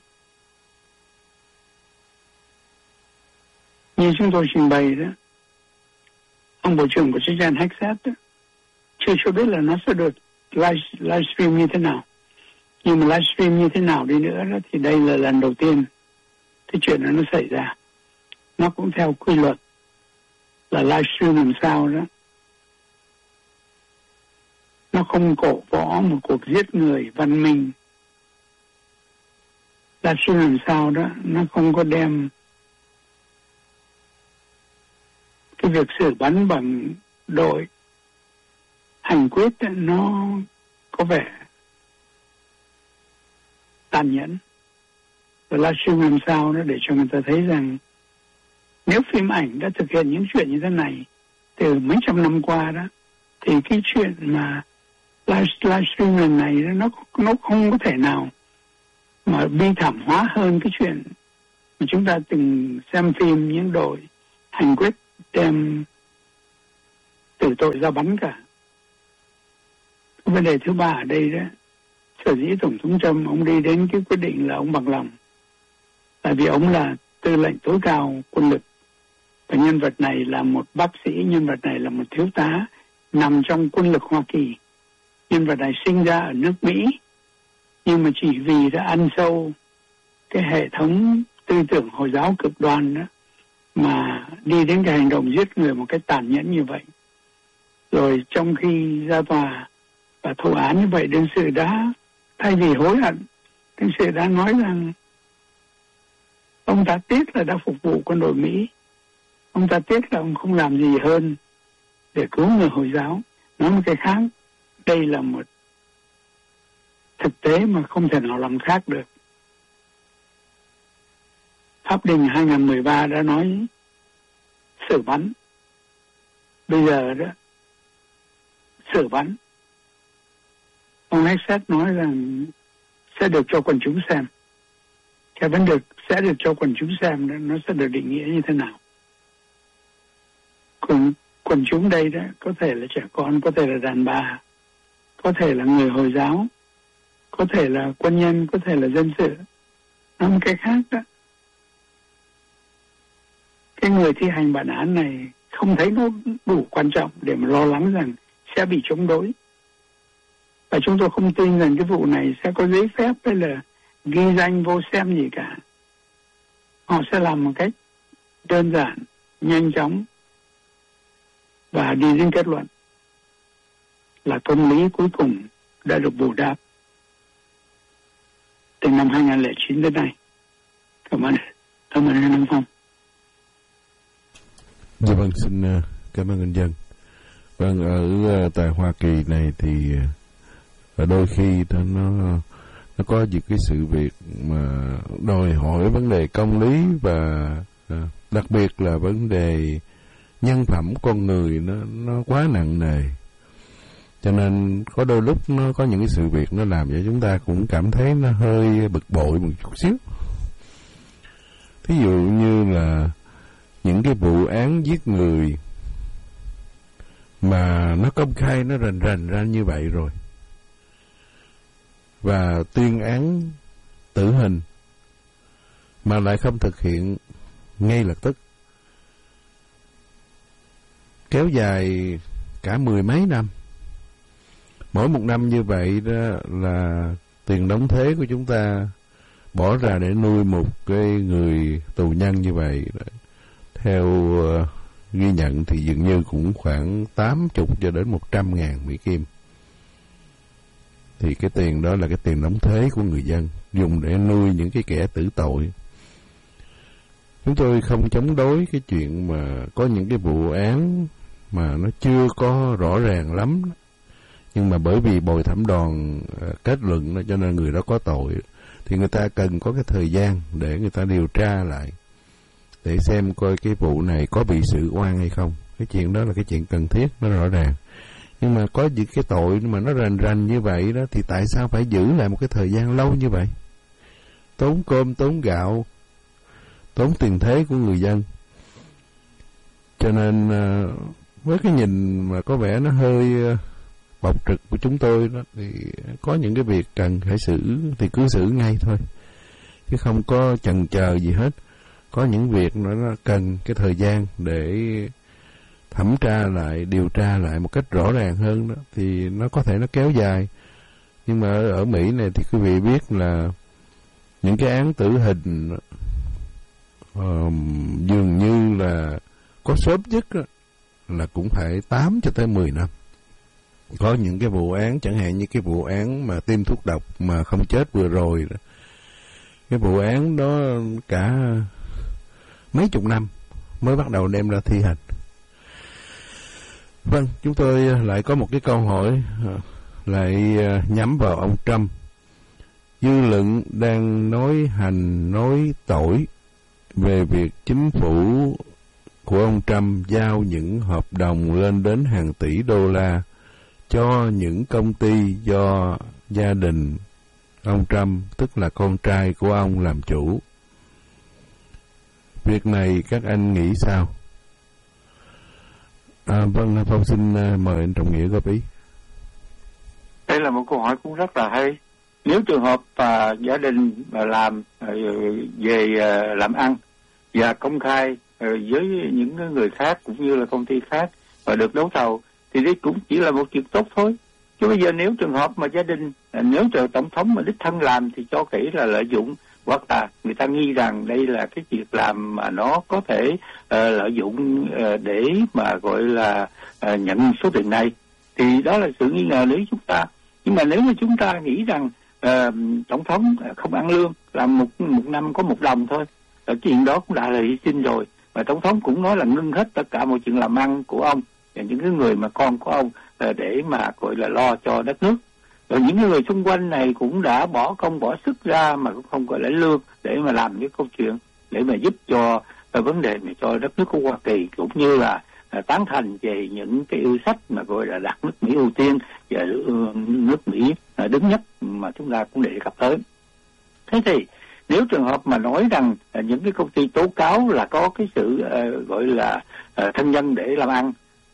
Như chúng tôi trình bày đó, ông Bộ trưởng của Jan Hexet đó chưa cho biết là nó sẽ được livestream như thế nào. Nhưng mà livestream như thế nào đi nữa đó, thì đây là lần đầu tiên cái chuyện đó nó xảy ra. Nó cũng theo quy luật là livestream làm sao đó nó không cổ võ một cuộc giết người văn minh. Livestream làm sao đó nó không có đem cái việc xử bắn bằng đội hành quyết đó, nó có vẻ tàn nhẫn. Và livestream làm sao đó để cho người ta thấy rằng nếu phim ảnh đã thực hiện những chuyện như thế này từ mấy trăm năm qua đó, thì cái chuyện mà livestream lần này đó, nó không có thể nào mà bi thảm hóa hơn cái chuyện mà chúng ta từng xem phim những đội hành quyết đem tử tội ra bắn cả. Vấn đề thứ 3 ở đây đó, sở dĩ Tổng thống Trump ông đi đến cái quyết định là ông bằng lòng, tại vì ông là tư lệnh tối cao quân lực, và nhân vật này là một bác sĩ, nhân vật này là một thiếu tá nằm trong quân lực Hoa Kỳ. Nhân vật này sinh ra ở nước Mỹ, nhưng mà chỉ vì đã ăn sâu cái hệ thống tư tưởng Hồi giáo cực đoan đó mà đi đến cái hành động giết người một cách tàn nhẫn như vậy. Rồi trong khi ra tòa và thụ án như vậy, đương sự đã thay vì hối hận, đương sự đã nói rằng ông ta tiếc là đã phục vụ quân đội Mỹ, ông ta tiếc là ông không làm gì hơn để cứu người Hồi giáo. Nói một cái khác, đây là một thực tế mà không thể nào làm khác được. Pháp đình 2013 đã nói xử bắn. Bây giờ đó, xử bắn. Ông Hexet nói rằng sẽ được cho quần chúng xem. Cái vấn đề sẽ được cho quần chúng xem đó, nó sẽ được định nghĩa như thế nào. Còn quần chúng đây đó có thể là trẻ con, có thể là đàn bà, có thể là người Hồi giáo, có thể là quân nhân, có thể là dân sự. Nói một cái khác đó, cái người thi hành bản án này không thấy nó đủ quan trọng để mà lo lắng rằng sẽ bị chống đối. Và chúng tôi không tin rằng cái vụ này sẽ có giấy phép hay là ghi danh vô xem gì cả. Họ sẽ làm một cách đơn giản, nhanh chóng và đi đến kết luận là công lý cuối cùng đã được bù đắp từ năm 2009 đến nay. Cảm ơn anh Phong. Dạ vâng, xin cảm ơn anh Dân. Vâng, ở tại Hoa Kỳ này thì đôi khi nó có những cái sự việc mà đòi hỏi vấn đề công lý và đặc biệt là vấn đề nhân phẩm con người nó quá nặng nề. Cho nên có đôi lúc nó có những cái sự việc nó làm cho chúng ta cũng cảm thấy nó hơi bực bội một chút xíu. Thí dụ như là những cái vụ án giết người mà nó công khai, nó rành rành ra như vậy rồi, và tuyên án tử hình mà lại không thực hiện ngay lập tức, kéo dài cả 10 mấy năm. Mỗi một năm như vậy đó là tiền đóng thuế của chúng ta bỏ ra để nuôi một cái người tù nhân như vậy. Theo ghi nhận thì dường như cũng khoảng 80 cho đến 100.000 Mỹ Kim. Thì cái tiền đó là cái tiền đóng thuế của người dân, dùng để nuôi những cái kẻ tử tội. Chúng tôi không chống đối cái chuyện mà có những cái vụ án mà nó chưa có rõ ràng lắm, nhưng mà bởi vì bồi thẩm đoàn kết luận cho nên người đó có tội, thì người ta cần có cái thời gian để người ta điều tra lại, để xem coi cái vụ này có bị xử oan hay không. Cái chuyện đó là cái chuyện cần thiết, nó rõ ràng. Nhưng mà có những cái tội mà nó rành rành như vậy đó, thì tại sao phải giữ lại một cái thời gian lâu như vậy? Tốn cơm, tốn gạo, tốn tiền thế của người dân. Cho nên với cái nhìn mà có vẻ nó hơi bộc trực của chúng tôi đó, thì có những cái việc cần phải xử thì cứ xử ngay thôi, chứ không có chần chờ gì hết. Có những việc nó cần cái thời gian để thẩm tra lại, điều tra lại một cách rõ ràng hơn đó, thì nó có thể nó kéo dài. Nhưng mà ở Mỹ này thì quý vị biết là những cái án tử hình dường như là có sớm nhất là cũng phải 8 cho tới 10 năm. Có những cái vụ án chẳng hạn như cái vụ án mà tiêm thuốc độc mà không chết vừa rồi đó. Cái vụ án đó cả mấy chục năm mới bắt đầu đem ra thi hành. Vâng, chúng tôi lại có một cái câu hỏi lại nhắm vào ông Trump. Dư luận đang nói hành nói tội về việc chính phủ của ông Trump giao những hợp đồng lên đến hàng tỷ đô la cho những công ty do gia đình ông Trump, tức là con trai của ông, làm chủ. Việc này các anh nghĩ sao? Vâng, Phong xin mời anh Trọng Nghĩa góp ý. Đây là một câu hỏi cũng rất là hay. Nếu trường hợp gia đình làm về làm ăn và công khai với những người khác cũng như là công ty khác và được đấu thầu, thì đây cũng chỉ là một chuyện tốt thôi. Chứ bây giờ nếu trường hợp mà gia đình, nếu tổng thống mà đích thân làm thì cho kỹ là lợi dụng, hoặc là người ta nghi rằng đây là cái việc làm mà nó có thể lợi dụng để mà gọi là nhận số tiền này, thì đó là sự nghi ngờ đối với chúng ta. Nhưng mà nếu mà chúng ta nghĩ rằng tổng thống không ăn lương, làm một năm có 1 đồng thôi, chuyện đó cũng đã là hy sinh rồi, và tổng thống cũng nói là ngưng hết tất cả mọi chuyện làm ăn của ông và những cái người mà con của ông để mà gọi là lo cho đất nước. Rồi những người xung quanh này cũng đã bỏ công bỏ sức ra mà cũng không gọi là lương để mà làm cái câu chuyện để mà giúp cho vấn đề mà cho đất nước của Hoa Kỳ, cũng như là tán thành về những cái yêu sách mà gọi là đặt nước Mỹ ưu tiên và nước Mỹ đứng nhất mà chúng ta cũng đề cập tới. Thế thì nếu trường hợp mà nói rằng những cái công ty tố cáo là có cái sự gọi là thân nhân để làm ăn,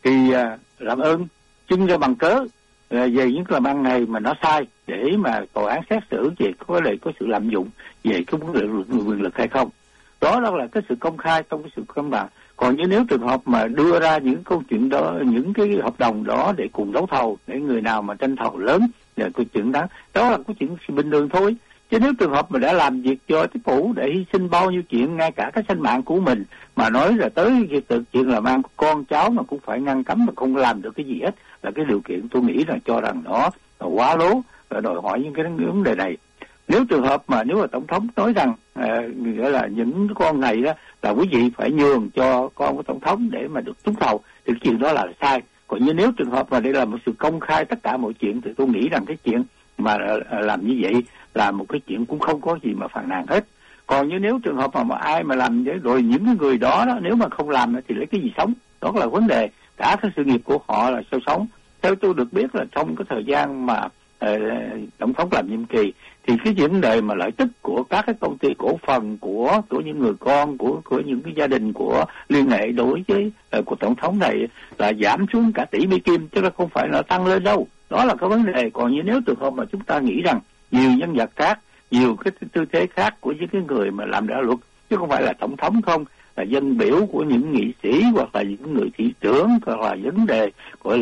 thì làm ơn trưng ra bằng cớ về những làm ăn này mà nó sai, để mà tòa án xét xử về có sự lạm dụng về cái vấn đề quyền lực hay không. Đó là cái sự công khai trong cái sự công bằng. Còn nếu trường hợp mà đưa ra những câu chuyện đó, những cái hợp đồng đó để cùng đấu thầu, để người nào mà tranh thầu lớn là câu chuyện đó là câu chuyện bình thường thôi. Chứ nếu trường hợp mà đã làm việc cho chính phủ để hy sinh bao nhiêu chuyện, ngay cả cái sinh mạng của mình, mà nói là tới chuyện làm ăn con cháu mà cũng phải ngăn cấm mà không làm được cái gì hết, là cái điều kiện tôi nghĩ là cho rằng nó là quá lố và đòi hỏi những cái vấn đề này. Nếu trường hợp mà nếu mà tổng thống nói rằng nghĩa là những con này đó là quý vị phải nhường cho con của tổng thống để mà được trúng thầu, thì chuyện đó là sai. Còn như nếu trường hợp mà đây là một sự công khai tất cả mọi chuyện, thì tôi nghĩ rằng cái chuyện mà làm như vậy là một cái chuyện cũng không có gì mà phàn nàn hết. Còn như nếu trường hợp mà ai mà làm vậy rồi những cái người đó nếu mà không làm thì lấy cái gì sống, đó là vấn đề. Cả cái sự nghiệp của họ là sao sống. Theo tôi được biết là trong cái thời gian mà tổng thống làm nhiệm kỳ, thì cái vấn đề mà lợi tức của các cái công ty cổ phần của những người con của những cái gia đình của liên hệ đối với của tổng thống này là giảm xuống cả tỷ Mỹ Kim, chứ không phải là tăng lên đâu. Đó là cái vấn đề. Còn như nếu trường hợp mà chúng ta nghĩ rằng nhiều nhân vật khác, nhiều cái tư thế khác của những cái người mà làm đạo luật, chứ không phải là tổng thống không, là dân biểu của những nghị sĩ hoặc là những người thị trưởng, hoặc là vấn đề gọi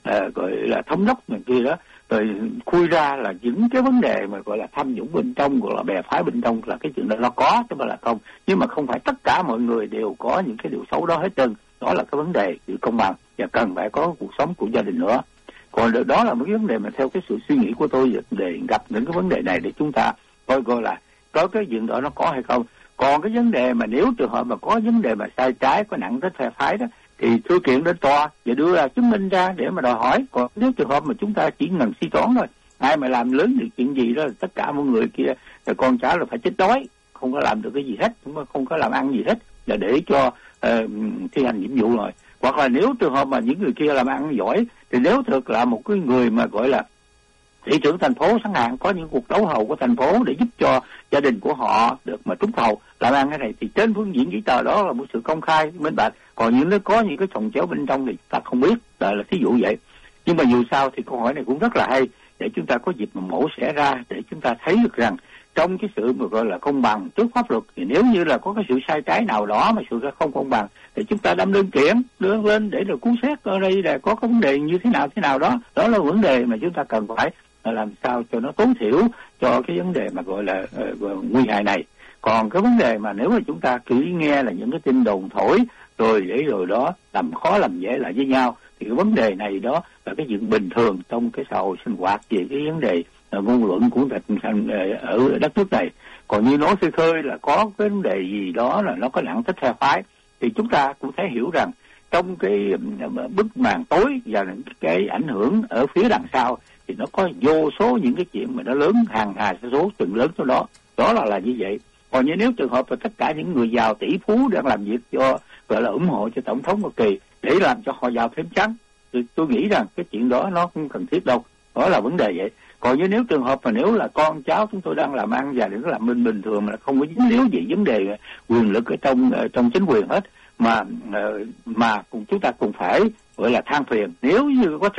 là thống đốc này kia đó, rồi khui ra là những cái vấn đề mà gọi là tham nhũng bên trong, gọi là bè phái bên trong, là cái chuyện đó nó có chứ mà là không. Nhưng mà không phải tất cả mọi người đều có những cái điều xấu đó hết trơn. Đó là cái vấn đề sự công bằng và cần phải có cuộc sống của gia đình nữa. Còn đó là một cái vấn đề mà theo cái sự suy nghĩ của tôi, để gặp những cái vấn đề này để chúng ta coi là có cái chuyện đó nó có hay không. Còn cái vấn đề mà nếu trường hợp mà có vấn đề mà sai trái, có nặng tới phe phái đó, thì thư kiện đến tòa và đưa ra chứng minh ra để mà đòi hỏi. Còn nếu trường hợp mà chúng ta chỉ ngần suy đoán thôi, ai mà làm lớn được chuyện gì đó, tất cả mọi người kia là con cháu là phải chết đói, không có làm được cái gì hết, không có làm ăn gì hết, là để cho thi hành nhiệm vụ rồi. Hoặc là nếu trường hợp mà những người kia làm ăn giỏi, thì nếu thực là một cái người mà gọi là thị trưởng thành phố chẳng hạn, có những cuộc đấu thầu của thành phố để giúp cho gia đình của họ được mà trúng thầu làm ăn cái này, thì trên phương diện giấy tờ đó là một sự công khai minh bạch. Còn những nó có những cái chồng chéo bên trong thì ta không biết, là thí dụ vậy. Nhưng mà dù sao thì câu hỏi này cũng rất là hay, để chúng ta có dịp mà mổ xẻ ra, để chúng ta thấy được rằng trong cái sự mà gọi là công bằng trước pháp luật, thì nếu như là có cái sự sai trái nào đó mà sự không công bằng, thì chúng ta đâm đơn kiện đưa lên để rồi cứu xét ở đây là có cái vấn đề như thế nào đó. Đó là vấn đề mà chúng ta cần phải làm sao cho nó tối thiểu cho cái vấn đề mà gọi là nguy hại này. Còn cái vấn đề mà nếu mà chúng ta cứ nghe là những cái tin đồn thổi rồi để rồi đó làm khó làm dễ lại với nhau, thì cái vấn đề này đó là cái chuyện bình thường trong cái xã hội sinh hoạt về cái vấn đề ngôn luận của ở đất nước này. Còn như nói khơi khơi là có cái vấn đề gì đó là nó có nặng tích phe phái, thì chúng ta cũng thấy hiểu rằng trong cái bức màn tối và những cái ảnh hưởng ở phía đằng sau, thì nó có vô số những cái chuyện mà nó lớn, hàng hà số từng lớn số đó. Đó là như vậy. Còn như nếu trường hợp là tất cả những người giàu tỷ phú đang làm việc cho gọi là ủng hộ cho tổng thống Hoa Kỳ để làm cho họ giàu thêm chăng, thì tôi nghĩ rằng cái chuyện đó nó không cần thiết đâu. Đó là vấn đề vậy. Còn như nếu trường hợp mà nếu là con cháu chúng tôi đang làm ăn và đừng có làm bình thường mà không có dính líu gì vấn đề quyền lực ở trong chính quyền hết, mà cùng chúng ta cùng phải gọi là than phiền. Nếu như có